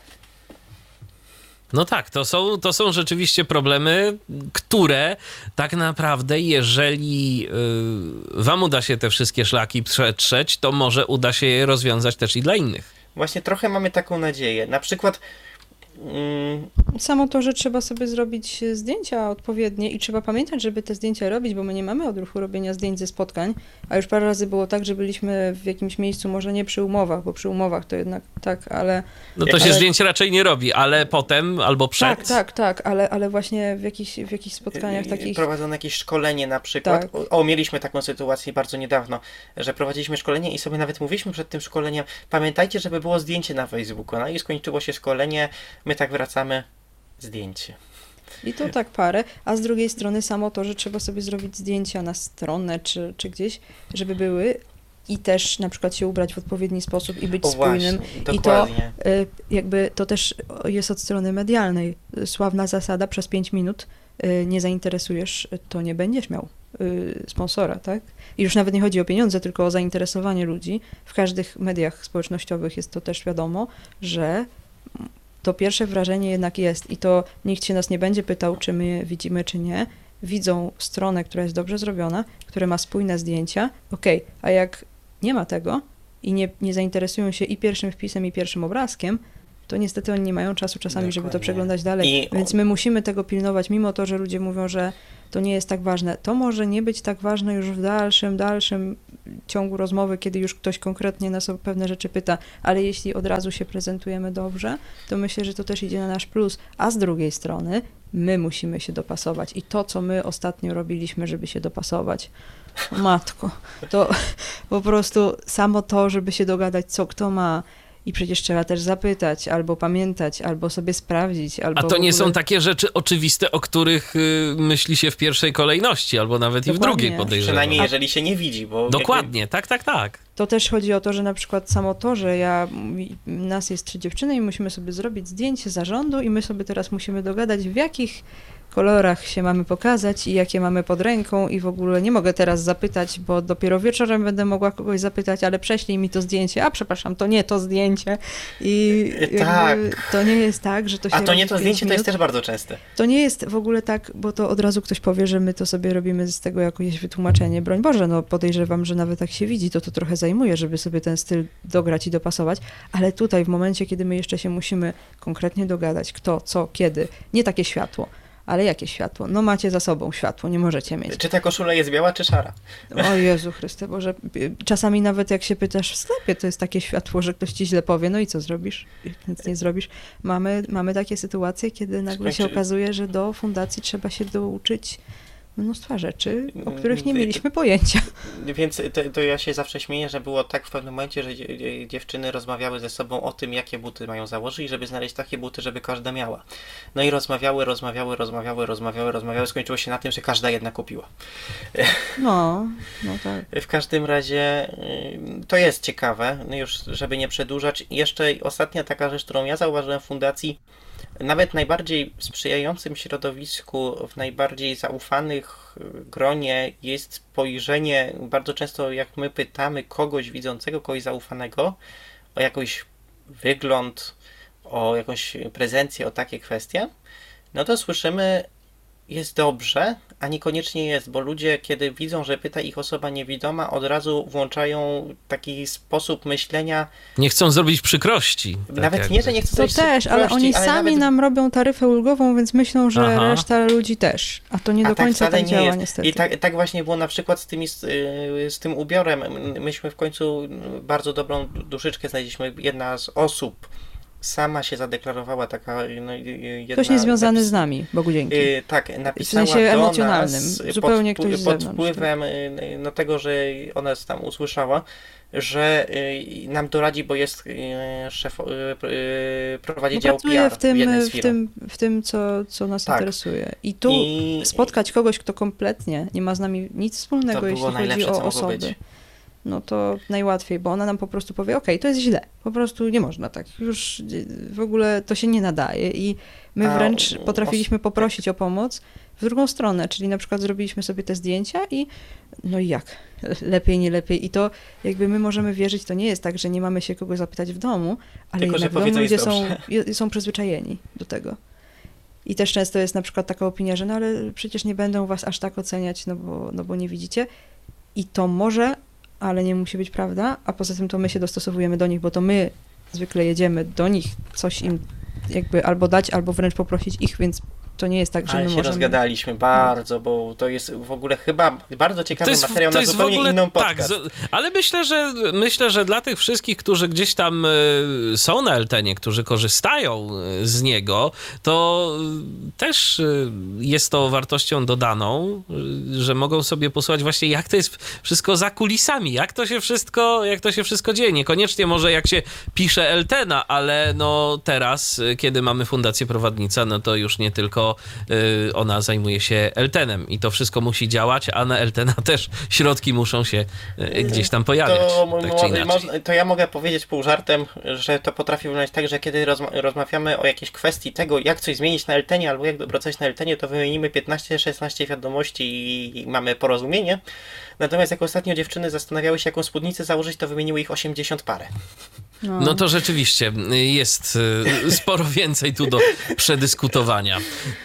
No tak, to są, to są rzeczywiście problemy, które tak naprawdę, jeżeli yy, wam uda się te wszystkie szlaki przetrzeć, to może uda się je rozwiązać też i dla innych. Właśnie trochę mamy taką nadzieję. Na przykład mm, Samo to, że trzeba sobie zrobić zdjęcia odpowiednie i trzeba pamiętać, żeby te zdjęcia robić, bo my nie mamy odruchu robienia zdjęć ze spotkań, a już parę razy było tak, że byliśmy w jakimś miejscu, może nie przy umowach, bo przy umowach to jednak tak, ale... No to się ale... zdjęć raczej nie robi, ale potem albo przed... Tak, tak, tak, ale, ale właśnie w jakichś, w jakichś spotkaniach takich... Prowadzono jakieś szkolenie na przykład. Tak. O, mieliśmy taką sytuację bardzo niedawno, że prowadziliśmy szkolenie i sobie nawet mówiliśmy przed tym szkoleniem, pamiętajcie, żeby było zdjęcie na Facebooku. No i skończyło się szkolenie, my tak wracamy, zdjęcie. I to tak parę, a z drugiej strony samo to, że trzeba sobie zrobić zdjęcia na stronę czy, czy gdzieś, żeby były i też na przykład się ubrać w odpowiedni sposób i być O spójnym. właśnie, I to dokładnie. y, jakby to też jest od strony medialnej. Sławna zasada, przez pięć minut y, nie zainteresujesz, to nie będziesz miał y, sponsora, tak? I już nawet nie chodzi o pieniądze, tylko o zainteresowanie ludzi. W każdych mediach społecznościowych jest to też wiadomo, że to pierwsze wrażenie jednak jest i to nikt się nas nie będzie pytał, czy my je widzimy, czy nie. Widzą stronę, która jest dobrze zrobiona, która ma spójne zdjęcia, okej, a jak nie ma tego i nie, nie zainteresują się i pierwszym wpisem, i pierwszym obrazkiem, to niestety oni nie mają czasu czasami, Dokładnie. żeby to przeglądać dalej. I... Więc my musimy tego pilnować, mimo to, że ludzie mówią, że to nie jest tak ważne. To może nie być tak ważne już w dalszym, dalszym ciągu rozmowy, kiedy już ktoś konkretnie nas o pewne rzeczy pyta, ale jeśli od razu się prezentujemy dobrze, to myślę, że to też idzie na nasz plus. A z drugiej strony my musimy się dopasować i to, co my ostatnio robiliśmy, żeby się dopasować, o matko, to po prostu samo to, żeby się dogadać, co kto ma, i przecież trzeba też zapytać, albo pamiętać, albo sobie sprawdzić. Albo A to nie w ogóle... są takie rzeczy oczywiste, o których y, myśli się w pierwszej kolejności, albo nawet Dokładnie. i w drugiej, podejrzewam. Przynajmniej jeżeli się nie widzi. Bo Dokładnie, jakby... tak, tak, tak. To też chodzi o to, że na przykład samo to, że ja, nas jest trzy dziewczyny i musimy sobie zrobić zdjęcie zarządu i my sobie teraz musimy dogadać, w jakich kolorach się mamy pokazać i jakie mamy pod ręką i w ogóle nie mogę teraz zapytać, bo dopiero wieczorem będę mogła kogoś zapytać, ale prześlij mi to zdjęcie, a przepraszam, to nie to zdjęcie i tak. to nie jest tak, że to się A to nie to zdjęcie minut. to jest też bardzo częste. To nie jest w ogóle tak, bo to od razu ktoś powie, że my to sobie robimy z tego jakieś wytłumaczenie, broń Boże, no podejrzewam, że nawet jak się widzi, to to trochę zajmuje, żeby sobie ten styl dograć i dopasować, ale tutaj w momencie, kiedy my jeszcze się musimy konkretnie dogadać, kto, co, kiedy, nie takie światło, ale jakie światło? No macie za sobą światło, nie możecie mieć. Czy ta koszula jest biała, czy szara? O Jezu Chryste, Boże. Czasami nawet jak się pytasz w sklepie, to jest takie światło, że ktoś ci źle powie, no i co zrobisz? Nic nie zrobisz. Mamy, mamy takie sytuacje, kiedy nagle się okazuje, że do fundacji trzeba się douczyć mnóstwa rzeczy, o których nie mieliśmy pojęcia. Więc to, to ja się zawsze śmieję, że było tak w pewnym momencie, że dziewczyny rozmawiały ze sobą o tym, jakie buty mają założyć, żeby znaleźć takie buty, żeby każda miała. No i rozmawiały, rozmawiały, rozmawiały, rozmawiały, rozmawiały, skończyło się na tym, że każda jedna kupiła. No, no tak. W każdym razie to jest ciekawe, no już żeby nie przedłużać. Jeszcze ostatnia taka rzecz, którą ja zauważyłem w fundacji, nawet najbardziej sprzyjającym środowisku, w najbardziej zaufanych gronie jest spojrzenie, bardzo często jak my pytamy kogoś widzącego, kogoś zaufanego o jakiś wygląd, o jakąś prezencję, o takie kwestie, no to słyszymy, jest dobrze, a niekoniecznie jest, bo ludzie, kiedy widzą, że pyta ich osoba niewidoma, od razu włączają taki sposób myślenia. Nie chcą zrobić przykrości. Tak nawet jakby. nie, że nie chcą To zrobić też, przykrości, ale oni ale sami nawet... nam robią taryfę ulgową, więc myślą, że Aha. reszta ludzi też. A to nie A do tak końca wcale tak nie działa jest. niestety. I tak, tak właśnie było na przykład z, tymi, z, z tym ubiorem. Myśmy w końcu bardzo dobrą duszyczkę znaleźliśmy. Jedna z osób sama się zadeklarowała, taka no, jedna... Ktoś niezwiązany napis... z nami, Bogu dzięki. Yy, tak, napisała w sensie do emocjonalnym, nas zupełnie pod, ktoś z pod zewnątrz. wpływem no, tego, że ona tam usłyszała, że y, nam doradzi, bo jest y, szef, y, y, prowadzi no, dział P R w tym, w jednej z w firm. tym, w tym co, co nas tak. interesuje. I tu I... spotkać kogoś, kto kompletnie nie ma z nami nic wspólnego, to jeśli chodzi o osoby. Być. No to najłatwiej, bo ona nam po prostu powie, okej, okay, to jest źle, po prostu nie można tak, już w ogóle to się nie nadaje i my wręcz potrafiliśmy poprosić o pomoc w drugą stronę, czyli na przykład zrobiliśmy sobie te zdjęcia i no i jak, lepiej, nie lepiej i to jakby my możemy wierzyć, to nie jest tak, że nie mamy się kogo zapytać w domu, ale tylko, jednak że w domu ludzie są, dobrze. są przyzwyczajeni do tego. I też często jest na przykład taka opinia, że no ale przecież nie będą was aż tak oceniać, no bo, no bo nie widzicie i to może ale nie musi być prawda, a poza tym to my się dostosowujemy do nich, bo to my zwykle jedziemy do nich coś im jakby albo dać, albo wręcz poprosić ich, więc to nie jest tak, że ale my się możemy... rozgadaliśmy bardzo, bo to jest w ogóle chyba bardzo ciekawy jest, materiał na zupełnie ogóle, inną podcast. Tak, ale myślę, że myślę, że dla tych wszystkich, którzy gdzieś tam y, są na Eltenie, którzy korzystają z niego, to też y, jest to wartością dodaną, y, że mogą sobie posłuchać właśnie, jak to jest wszystko za kulisami, jak to się wszystko, jak to się wszystko dzieje. Niekoniecznie może jak się pisze Eltena, ale no teraz, kiedy mamy Fundację Prowadnica, no to już nie tylko ona zajmuje się Eltenem i to wszystko musi działać, a na Eltena też środki muszą się gdzieś tam pojawiać. To, tak czy inaczej. Można, to ja mogę powiedzieć pół żartem, że to potrafi wyglądać tak, że kiedy rozma rozmawiamy o jakiejś kwestii tego, jak coś zmienić na Eltenie albo jak dobrać na Eltenie, to wymienimy piętnaście szesnaście wiadomości i, i mamy porozumienie. Natomiast jak ostatnio dziewczyny zastanawiały się, jaką spódnicę założyć, to wymieniły ich osiemdziesiąt parę. No. no to rzeczywiście jest sporo więcej tu do przedyskutowania.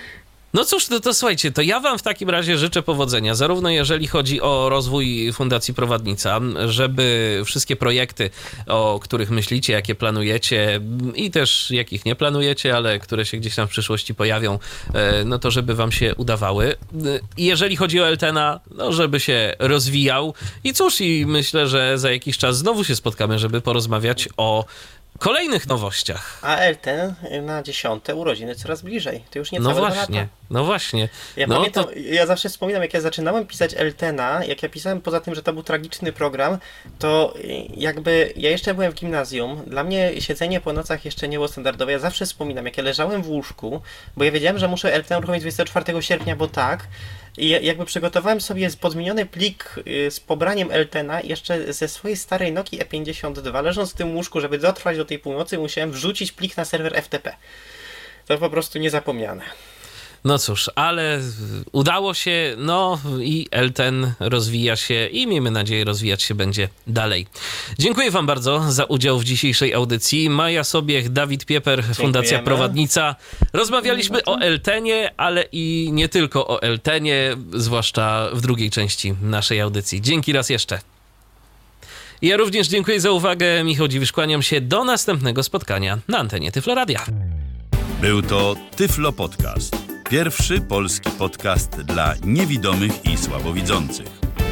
No cóż, to, to słuchajcie, to ja wam w takim razie życzę powodzenia, zarówno jeżeli chodzi o rozwój Fundacji Prowadnica, żeby wszystkie projekty, o których myślicie, jakie planujecie i też jakich nie planujecie, ale które się gdzieś tam w przyszłości pojawią, no to żeby wam się udawały. I jeżeli chodzi o Eltena, no żeby się rozwijał. I cóż, i myślę, że za jakiś czas znowu się spotkamy, żeby porozmawiać o kolejnych nowościach. A Elten na dziesiąte urodziny coraz bliżej. To już nie No całe dwa właśnie, lata. no właśnie. Ja no pamiętam, to... ja zawsze wspominam, jak ja zaczynałem pisać Eltena, jak ja pisałem poza tym, że to był tragiczny program, to jakby ja jeszcze byłem w gimnazjum, dla mnie siedzenie po nocach jeszcze nie było standardowe. Ja zawsze wspominam, jak ja leżałem w łóżku, bo ja wiedziałem, że muszę Eltena uruchomić dwudziestego czwartego sierpnia, bo tak, i jakby przygotowałem sobie podmieniony plik z pobraniem Eltena jeszcze ze swojej starej Nokii E pięćdziesiąt dwa, leżąc w tym łóżku, żeby dotrwać do tej północy, musiałem wrzucić plik na serwer F T P. To po prostu niezapomniane. No cóż, ale udało się, no i Elten rozwija się i miejmy nadzieję rozwijać się będzie dalej. Dziękuję wam bardzo za udział w dzisiejszej audycji. Maja Sobiech, Dawid Pieper, Fundacja Prowadnica. Rozmawialiśmy o Eltenie, ale i nie tylko o Eltenie, zwłaszcza w drugiej części naszej audycji. Dzięki raz jeszcze. Ja również dziękuję za uwagę. Michał Dziwisz, kłaniam się do następnego spotkania na antenie Tyflo Radia. Był to Tyflo Podcast. Pierwszy polski podcast dla niewidomych i słabowidzących.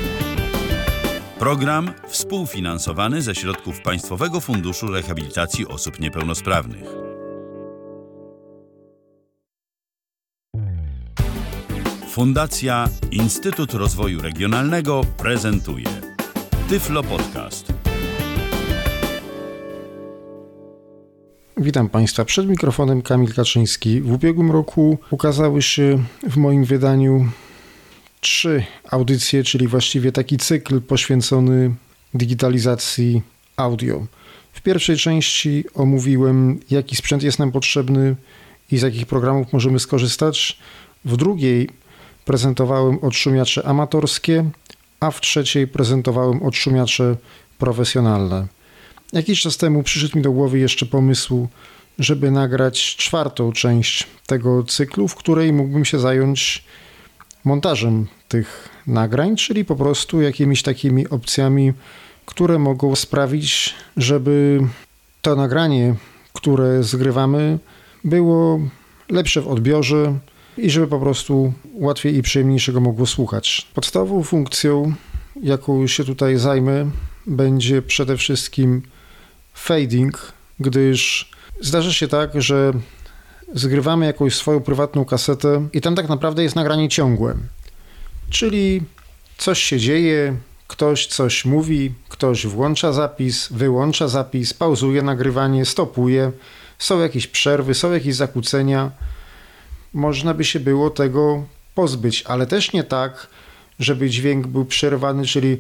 Program współfinansowany ze środków Państwowego Funduszu Rehabilitacji Osób Niepełnosprawnych. Fundacja Instytut Rozwoju Regionalnego prezentuje Tyflo Podcast. Witam Państwa. Przed mikrofonem Kamil Kaczyński. W ubiegłym roku ukazały się w moim wydaniu trzy audycje, czyli właściwie taki cykl poświęcony digitalizacji audio. W pierwszej części omówiłem, jaki sprzęt jest nam potrzebny i z jakich programów możemy skorzystać. W drugiej prezentowałem odszumiacze amatorskie, a w trzeciej prezentowałem odszumiacze profesjonalne. Jakiś czas temu przyszedł mi do głowy jeszcze pomysł, żeby nagrać czwartą część tego cyklu, w której mógłbym się zająć montażem tych nagrań, czyli po prostu jakimiś takimi opcjami, które mogą sprawić, żeby to nagranie, które zgrywamy, było lepsze w odbiorze i żeby po prostu łatwiej i przyjemniej się go mogło słuchać. Podstawową funkcją, jaką się tutaj zajmę, będzie przede wszystkim fading, gdyż zdarza się tak, że zgrywamy jakąś swoją prywatną kasetę i tam tak naprawdę jest nagranie ciągłe. Czyli coś się dzieje, ktoś coś mówi, ktoś włącza zapis, wyłącza zapis, pauzuje nagrywanie, stopuje, są jakieś przerwy, są jakieś zakłócenia. Można by się było tego pozbyć, ale też nie tak, żeby dźwięk był przerwany, czyli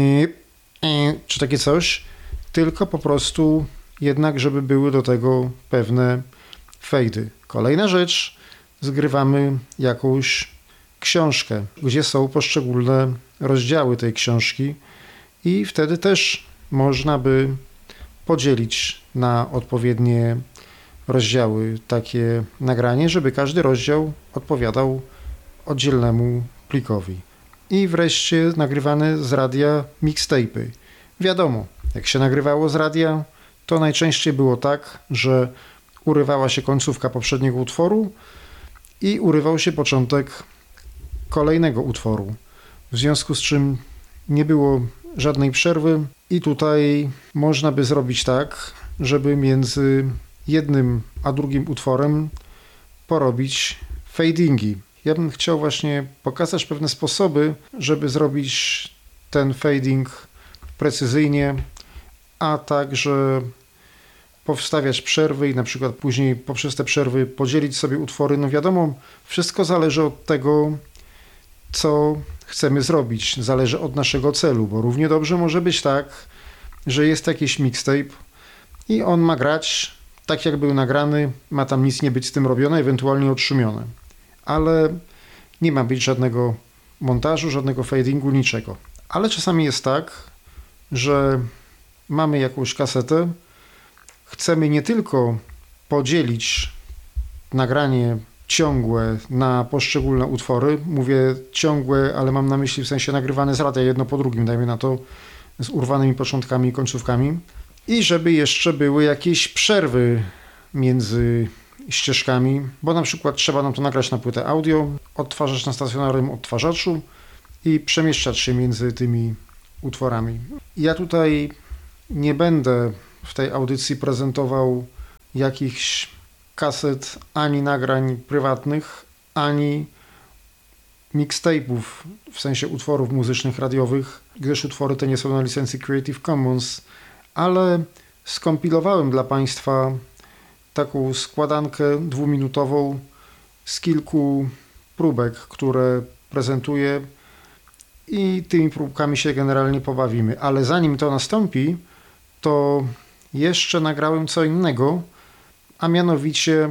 czy takie coś, tylko po prostu jednak, żeby były do tego pewne fejdy. Kolejna rzecz, zgrywamy jakąś książkę, gdzie są poszczególne rozdziały tej książki i wtedy też można by podzielić na odpowiednie rozdziały takie nagranie, żeby każdy rozdział odpowiadał oddzielnemu plikowi. I wreszcie nagrywane z radia mixtape'y. Wiadomo, jak się nagrywało z radia, to najczęściej było tak, że urywała się końcówka poprzedniego utworu i urywał się początek kolejnego utworu. W związku z czym nie było żadnej przerwy i tutaj można by zrobić tak, żeby między jednym a drugim utworem porobić fadingi. Ja bym chciał właśnie pokazać pewne sposoby, żeby zrobić ten fading precyzyjnie, a także powstawiać przerwy i na przykład później poprzez te przerwy podzielić sobie utwory. No wiadomo, wszystko zależy od tego, co chcemy zrobić. Zależy od naszego celu, bo równie dobrze może być tak, że jest jakiś mixtape i on ma grać tak, jak był nagrany, ma tam nic nie być z tym robione, ewentualnie odszumione. Ale nie ma być żadnego montażu, żadnego fadingu, niczego. Ale czasami jest tak, że mamy jakąś kasetę, chcemy nie tylko podzielić nagranie ciągłe na poszczególne utwory. Mówię ciągłe, ale mam na myśli w sensie nagrywane z radia jedno po drugim, dajmy na to, z urwanymi początkami i końcówkami. I żeby jeszcze były jakieś przerwy między ścieżkami, bo na przykład trzeba nam to nagrać na płytę audio, odtwarzać na stacjonarnym odtwarzaczu i przemieszczać się między tymi utworami. Ja tutaj nie będę w tej audycji prezentował jakichś kaset, ani nagrań prywatnych, ani mixtape'ów, w sensie utworów muzycznych, radiowych, gdyż utwory te nie są na licencji Creative Commons, ale skompilowałem dla Państwa taką składankę dwuminutową z kilku próbek, które prezentuję i tymi próbkami się generalnie pobawimy. Ale zanim to nastąpi, to jeszcze nagrałem co innego, a mianowicie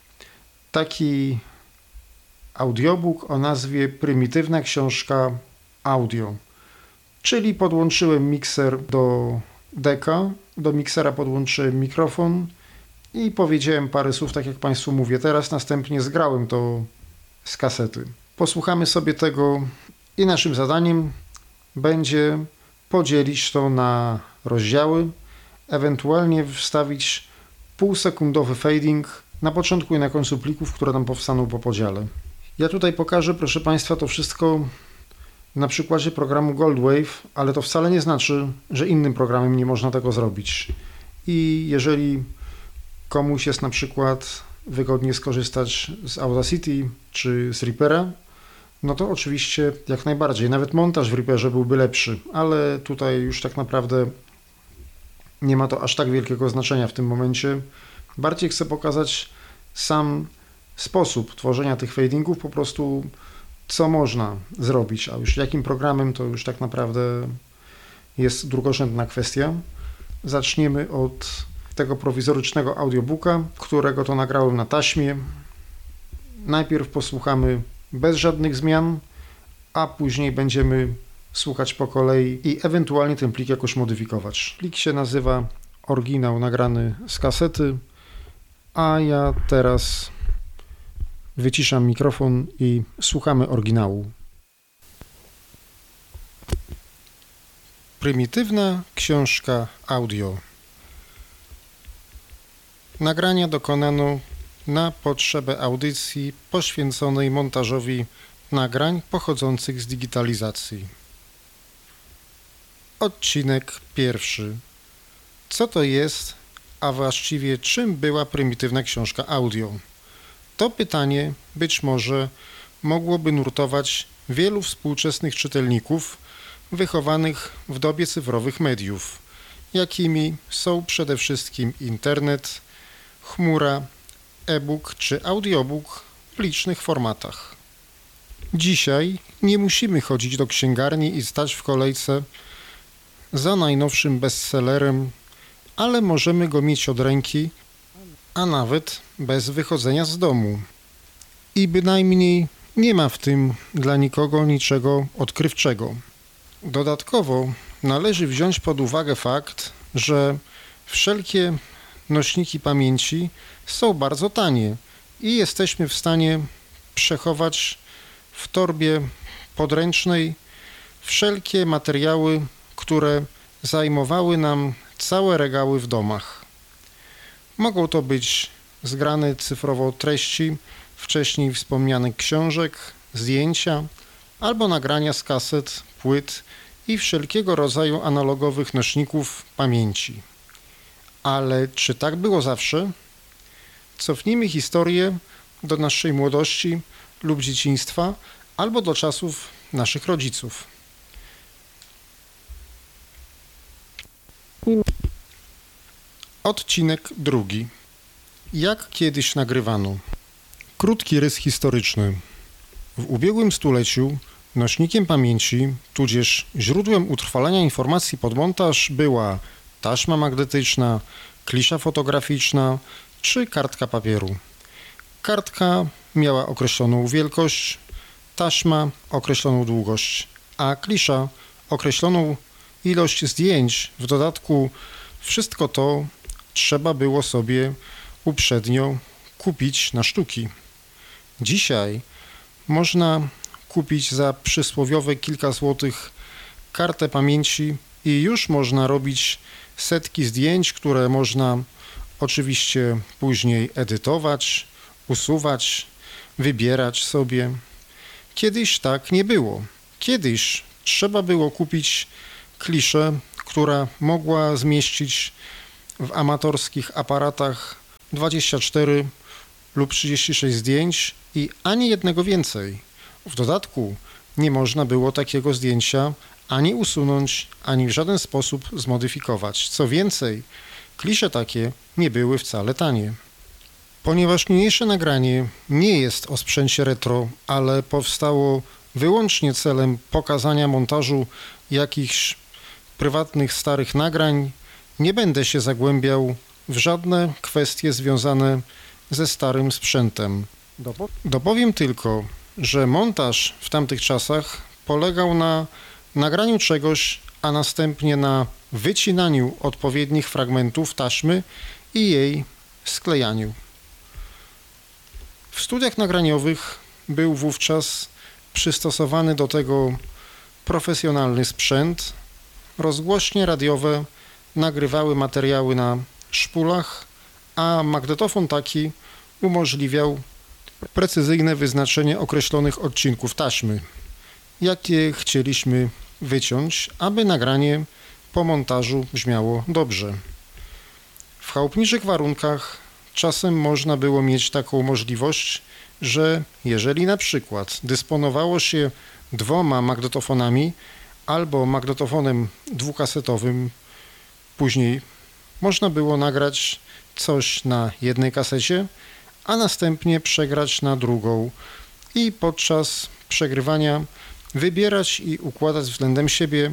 taki audiobook o nazwie Prymitywna książka audio. Czyli podłączyłem mikser do deka, do miksera podłączyłem mikrofon i powiedziałem parę słów, tak jak Państwu mówię teraz, następnie zgrałem to z kasety. Posłuchamy sobie tego i naszym zadaniem będzie podzielić to na rozdziały, ewentualnie wstawić półsekundowy fading na początku i na końcu plików, które nam powstaną po podziale. Ja tutaj pokażę, proszę Państwa, to wszystko na przykładzie programu Goldwave, ale to wcale nie znaczy, że innym programem nie można tego zrobić. I jeżeli komuś jest na przykład wygodnie skorzystać z Audacity czy z Reapera, no to oczywiście jak najbardziej. Nawet montaż w Reaperze byłby lepszy, ale tutaj już tak naprawdę nie ma to aż tak wielkiego znaczenia w tym momencie. Bardziej chcę pokazać sam sposób tworzenia tych fadingów, po prostu co można zrobić, a już jakim programem to już tak naprawdę jest drugorzędna kwestia. Zaczniemy od tego prowizorycznego audiobooka, którego to nagrałem na taśmie. Najpierw posłuchamy bez żadnych zmian, a później będziemy słuchać po kolei i ewentualnie ten plik jakoś modyfikować. Plik się nazywa oryginał nagrany z kasety, a ja teraz wyciszam mikrofon i słuchamy oryginału. Prymitywna książka audio. Nagrania dokonano na potrzebę audycji poświęconej montażowi nagrań pochodzących z digitalizacji. Odcinek pierwszy. Co to jest, a właściwie czym była prymitywna książka audio? To pytanie być może mogłoby nurtować wielu współczesnych czytelników wychowanych w dobie cyfrowych mediów, jakimi są przede wszystkim internet, chmura, e-book czy audiobook w licznych formatach. Dzisiaj nie musimy chodzić do księgarni i stać w kolejce za najnowszym bestsellerem, ale możemy go mieć od ręki, a nawet bez wychodzenia z domu. I bynajmniej nie ma w tym dla nikogo niczego odkrywczego. Dodatkowo należy wziąć pod uwagę fakt, że wszelkie nośniki pamięci są bardzo tanie i jesteśmy w stanie przechować w torbie podręcznej wszelkie materiały, które zajmowały nam całe regały w domach. Mogą to być zgrane cyfrowo treści wcześniej wspomnianych książek, zdjęcia albo nagrania z kaset, płyt i wszelkiego rodzaju analogowych nośników pamięci. Ale czy tak było zawsze? Cofnijmy historię do naszej młodości lub dzieciństwa albo do czasów naszych rodziców. Odcinek drugi. Jak kiedyś nagrywano. Krótki rys historyczny. W ubiegłym stuleciu nośnikiem pamięci, tudzież źródłem utrwalania informacji pod montaż była taśma magnetyczna, klisza fotograficzna czy kartka papieru. Kartka miała określoną wielkość, taśma określoną długość, a klisza określoną ilość zdjęć. W dodatku wszystko to trzeba było sobie uprzednio kupić na sztuki. Dzisiaj można kupić za przysłowiowe kilka złotych kartę pamięci i już można robić setki zdjęć, które można oczywiście później edytować, usuwać, wybierać sobie. Kiedyś tak nie było. Kiedyś trzeba było kupić kliszę, która mogła zmieścić w amatorskich aparatach dwadzieścia cztery lub trzydzieści sześć zdjęć i ani jednego więcej. W dodatku nie można było takiego zdjęcia ani usunąć, ani w żaden sposób zmodyfikować. Co więcej, klisze takie nie były wcale tanie. Ponieważ niniejsze nagranie nie jest o sprzęcie retro, ale powstało wyłącznie celem pokazania montażu jakichś prywatnych starych nagrań, nie będę się zagłębiał w żadne kwestie związane ze starym sprzętem. Dopowiem tylko, że montaż w tamtych czasach polegał na nagraniu czegoś, a następnie na wycinaniu odpowiednich fragmentów taśmy i jej sklejaniu. W studiach nagraniowych był wówczas przystosowany do tego profesjonalny sprzęt. Rozgłośnie radiowe nagrywały materiały na szpulach, a magnetofon taki umożliwiał precyzyjne wyznaczenie określonych odcinków taśmy, jakie chcieliśmy wyciąć, aby nagranie po montażu brzmiało dobrze. W chałupniczych warunkach czasem można było mieć taką możliwość, że jeżeli na przykład dysponowało się dwoma magnetofonami albo magnetofonem dwukasetowym, później można było nagrać coś na jednej kasecie, a następnie przegrać na drugą i podczas przegrywania wybierać i układać względem siebie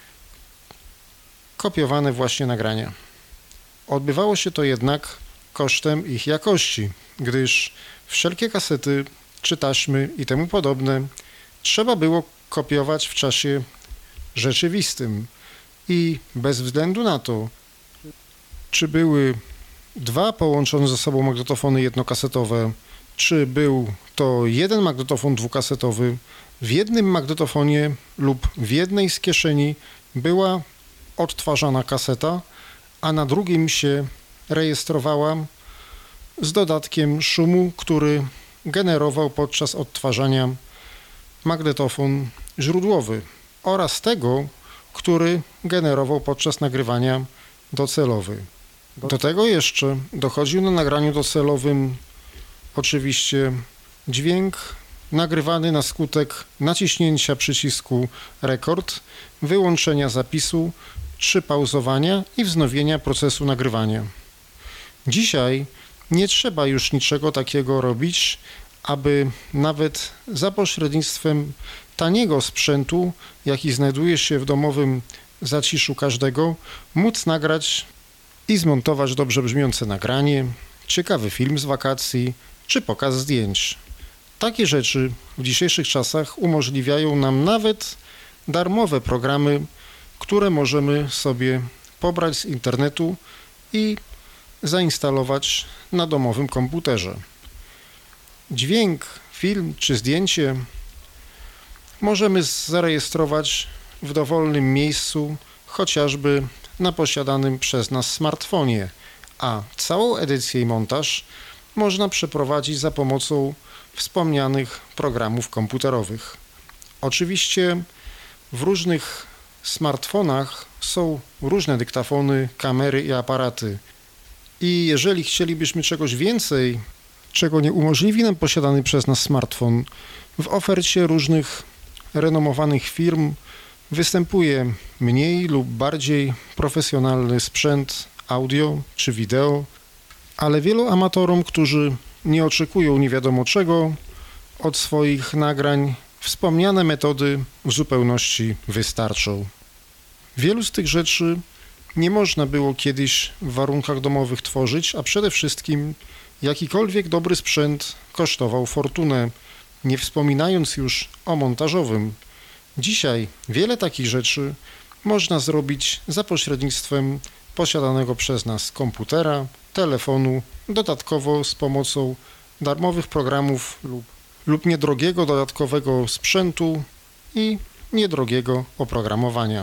kopiowane właśnie nagrania. Odbywało się to jednak kosztem ich jakości, gdyż wszelkie kasety czy taśmy i temu podobne trzeba było kopiować w czasie rzeczywistym i bez względu na to, czy były dwa połączone ze sobą magnetofony jednokasetowe, czy był to jeden magnetofon dwukasetowy, w jednym magnetofonie lub w jednej z kieszeni była odtwarzana kaseta, a na drugim się rejestrowała z dodatkiem szumu, który generował podczas odtwarzania magnetofon źródłowy oraz tego, który generował podczas nagrywania docelowy. Do tego jeszcze dochodził na nagraniu docelowym oczywiście dźwięk nagrywany na skutek naciśnięcia przycisku rekord, wyłączenia zapisu czy pauzowania i wznowienia procesu nagrywania. Dzisiaj nie trzeba już niczego takiego robić, aby nawet za pośrednictwem taniego sprzętu, jaki znajduje się w domowym zaciszu każdego, móc nagrać i zmontować dobrze brzmiące nagranie, ciekawy film z wakacji czy pokaz zdjęć. Takie rzeczy w dzisiejszych czasach umożliwiają nam nawet darmowe programy, które możemy sobie pobrać z internetu i zainstalować na domowym komputerze. Dźwięk, film czy zdjęcie możemy zarejestrować w dowolnym miejscu, chociażby na posiadanym przez nas smartfonie, a całą edycję i montaż można przeprowadzić za pomocą wspomnianych programów komputerowych. Oczywiście w różnych smartfonach są różne dyktafony, kamery i aparaty. I jeżeli chcielibyśmy czegoś więcej, czego nie umożliwi nam posiadany przez nas smartfon, w ofercie różnych renomowanych firm występuje mniej lub bardziej profesjonalny sprzęt audio czy wideo, ale wielu amatorom, którzy nie oczekują nie wiadomo czego od swoich nagrań, wspomniane metody w zupełności wystarczą. Wielu z tych rzeczy nie można było kiedyś w warunkach domowych tworzyć, a przede wszystkim jakikolwiek dobry sprzęt kosztował fortunę, nie wspominając już o montażowym. Dzisiaj wiele takich rzeczy można zrobić za pośrednictwem posiadanego przez nas komputera, telefonu, dodatkowo z pomocą darmowych programów lub, lub niedrogiego dodatkowego sprzętu i niedrogiego oprogramowania.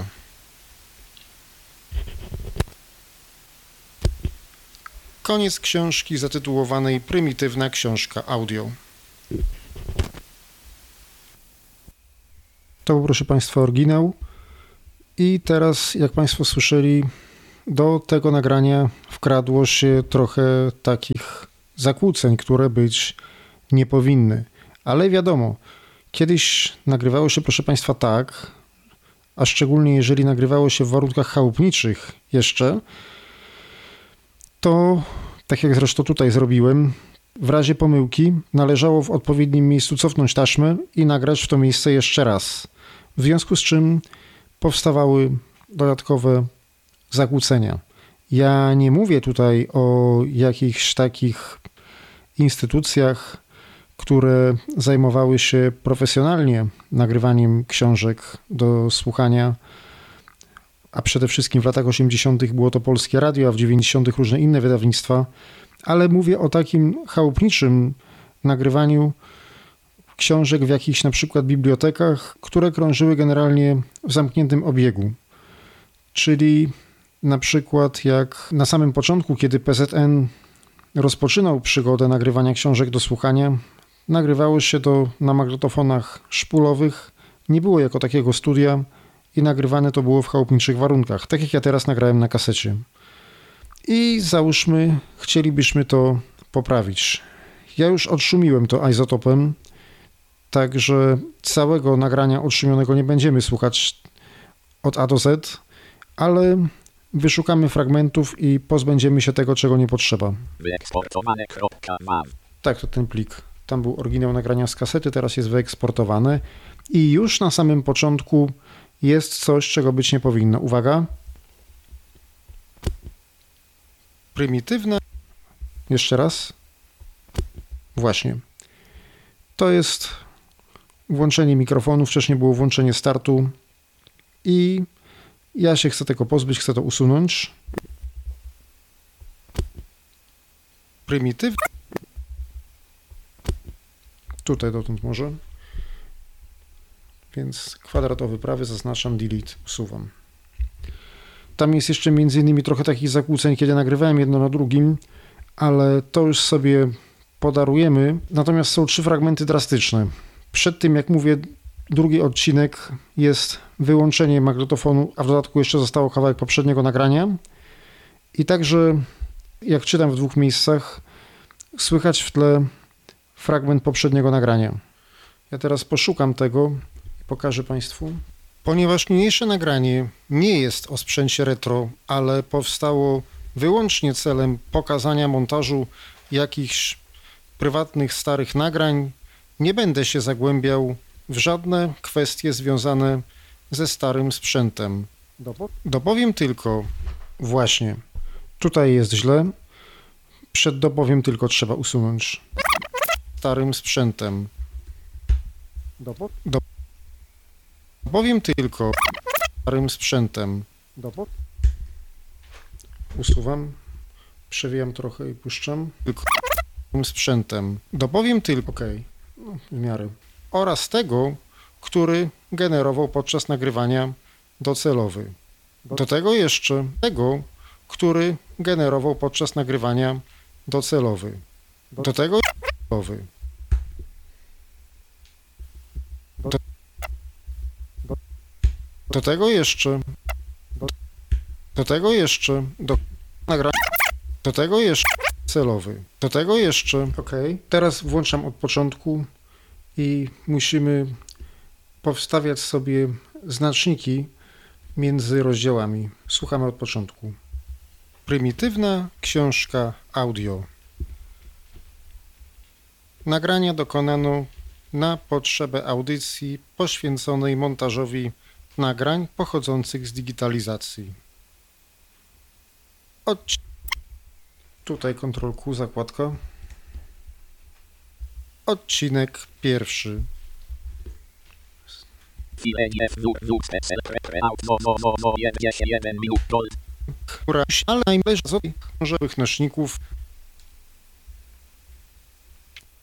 Koniec książki zatytułowanej Prymitywna książka audio. To był, proszę Państwa, oryginał. I teraz, jak Państwo słyszeli, do tego nagrania wkradło się trochę takich zakłóceń, które być nie powinny. Ale wiadomo, kiedyś nagrywało się, proszę Państwa, tak, a szczególnie jeżeli nagrywało się w warunkach chałupniczych jeszcze, to, tak jak zresztą tutaj zrobiłem, w razie pomyłki należało w odpowiednim miejscu cofnąć taśmę i nagrać w to miejsce jeszcze raz. W związku z czym powstawały dodatkowe zakłócenia. Ja nie mówię tutaj o jakichś takich instytucjach, które zajmowały się profesjonalnie nagrywaniem książek do słuchania, a przede wszystkim w latach osiemdziesiątych było to Polskie Radio, a w dziewięćdziesiątych różne inne wydawnictwa, ale mówię o takim chałupniczym nagrywaniu książek w jakichś na przykład bibliotekach, które krążyły generalnie w zamkniętym obiegu. Czyli na przykład jak na samym początku, kiedy P Z N rozpoczynał przygodę nagrywania książek do słuchania, nagrywało się to na magnetofonach szpulowych, nie było jako takiego studia i nagrywane to było w chałupniczych warunkach, tak jak ja teraz nagrałem na kasecie. I załóżmy, chcielibyśmy to poprawić. Ja już odszumiłem to izotopem, także całego nagrania odszumionego nie będziemy słuchać od A do Z, ale wyszukamy fragmentów i pozbędziemy się tego, czego nie potrzeba. Tak, to ten plik. Tam był oryginał nagrania z kasety, teraz jest wyeksportowany i już na samym początku jest coś, czego być nie powinno. Uwaga. Prymitywne. Jeszcze raz. Właśnie. To jest włączenie mikrofonu, wcześniej było włączenie startu i ja się chcę tego pozbyć, chcę to usunąć. Prymitywne. Tutaj dotąd może. Więc kwadratowy prawy zaznaczam, delete, usuwam. Tam jest jeszcze między innymi trochę takich zakłóceń, kiedy nagrywałem jedno na drugim, ale to już sobie podarujemy. Natomiast są trzy fragmenty drastyczne. Przed tym, jak mówię, drugi odcinek jest wyłączenie magnetofonu, a w dodatku jeszcze zostało kawałek poprzedniego nagrania. I także, jak czytam w dwóch miejscach, słychać w tle fragment poprzedniego nagrania. Ja teraz poszukam tego i pokażę Państwu. Ponieważ niniejsze nagranie nie jest o sprzęcie retro, ale powstało wyłącznie celem pokazania montażu jakichś prywatnych, starych nagrań, nie będę się zagłębiał w żadne kwestie związane ze starym sprzętem. Dopowiem tylko, właśnie, tutaj jest źle, przed dopowiem tylko trzeba usunąć. Starym sprzętem. Dopo, do, dopowiem tylko starym sprzętem. Dopo, usuwam, przewijam trochę i puszczam. Tylko sprzętem. Dopowiem tylko, ok, no, w miarę. Oraz tego, który generował podczas nagrywania docelowy. Do tego jeszcze tego, który generował podczas nagrywania docelowy. Do tego docelowy. Do, do, do tego jeszcze do, do tego jeszcze do nagrania do tego jeszcze celowy. Do tego jeszcze, ok. Teraz włączam od początku i musimy powstawiać sobie znaczniki między rozdziałami. Słuchamy od początku. Prymitywna książka audio. Nagrania dokonano na potrzebę audycji poświęconej montażowi nagrań pochodzących z digitalizacji. Odci- Tutaj kontrol Q, zakładka. Odcinek pierwszy. Ale najmniejszych książkowych nośników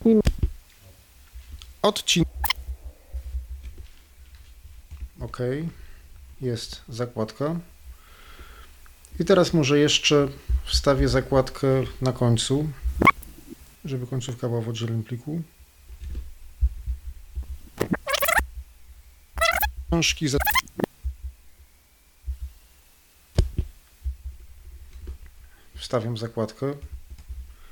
Odcinek. OK. Jest zakładka. I teraz może jeszcze wstawię zakładkę na końcu, żeby końcówka była w oddzielnym pliku. Książki za... Wstawiam zakładkę.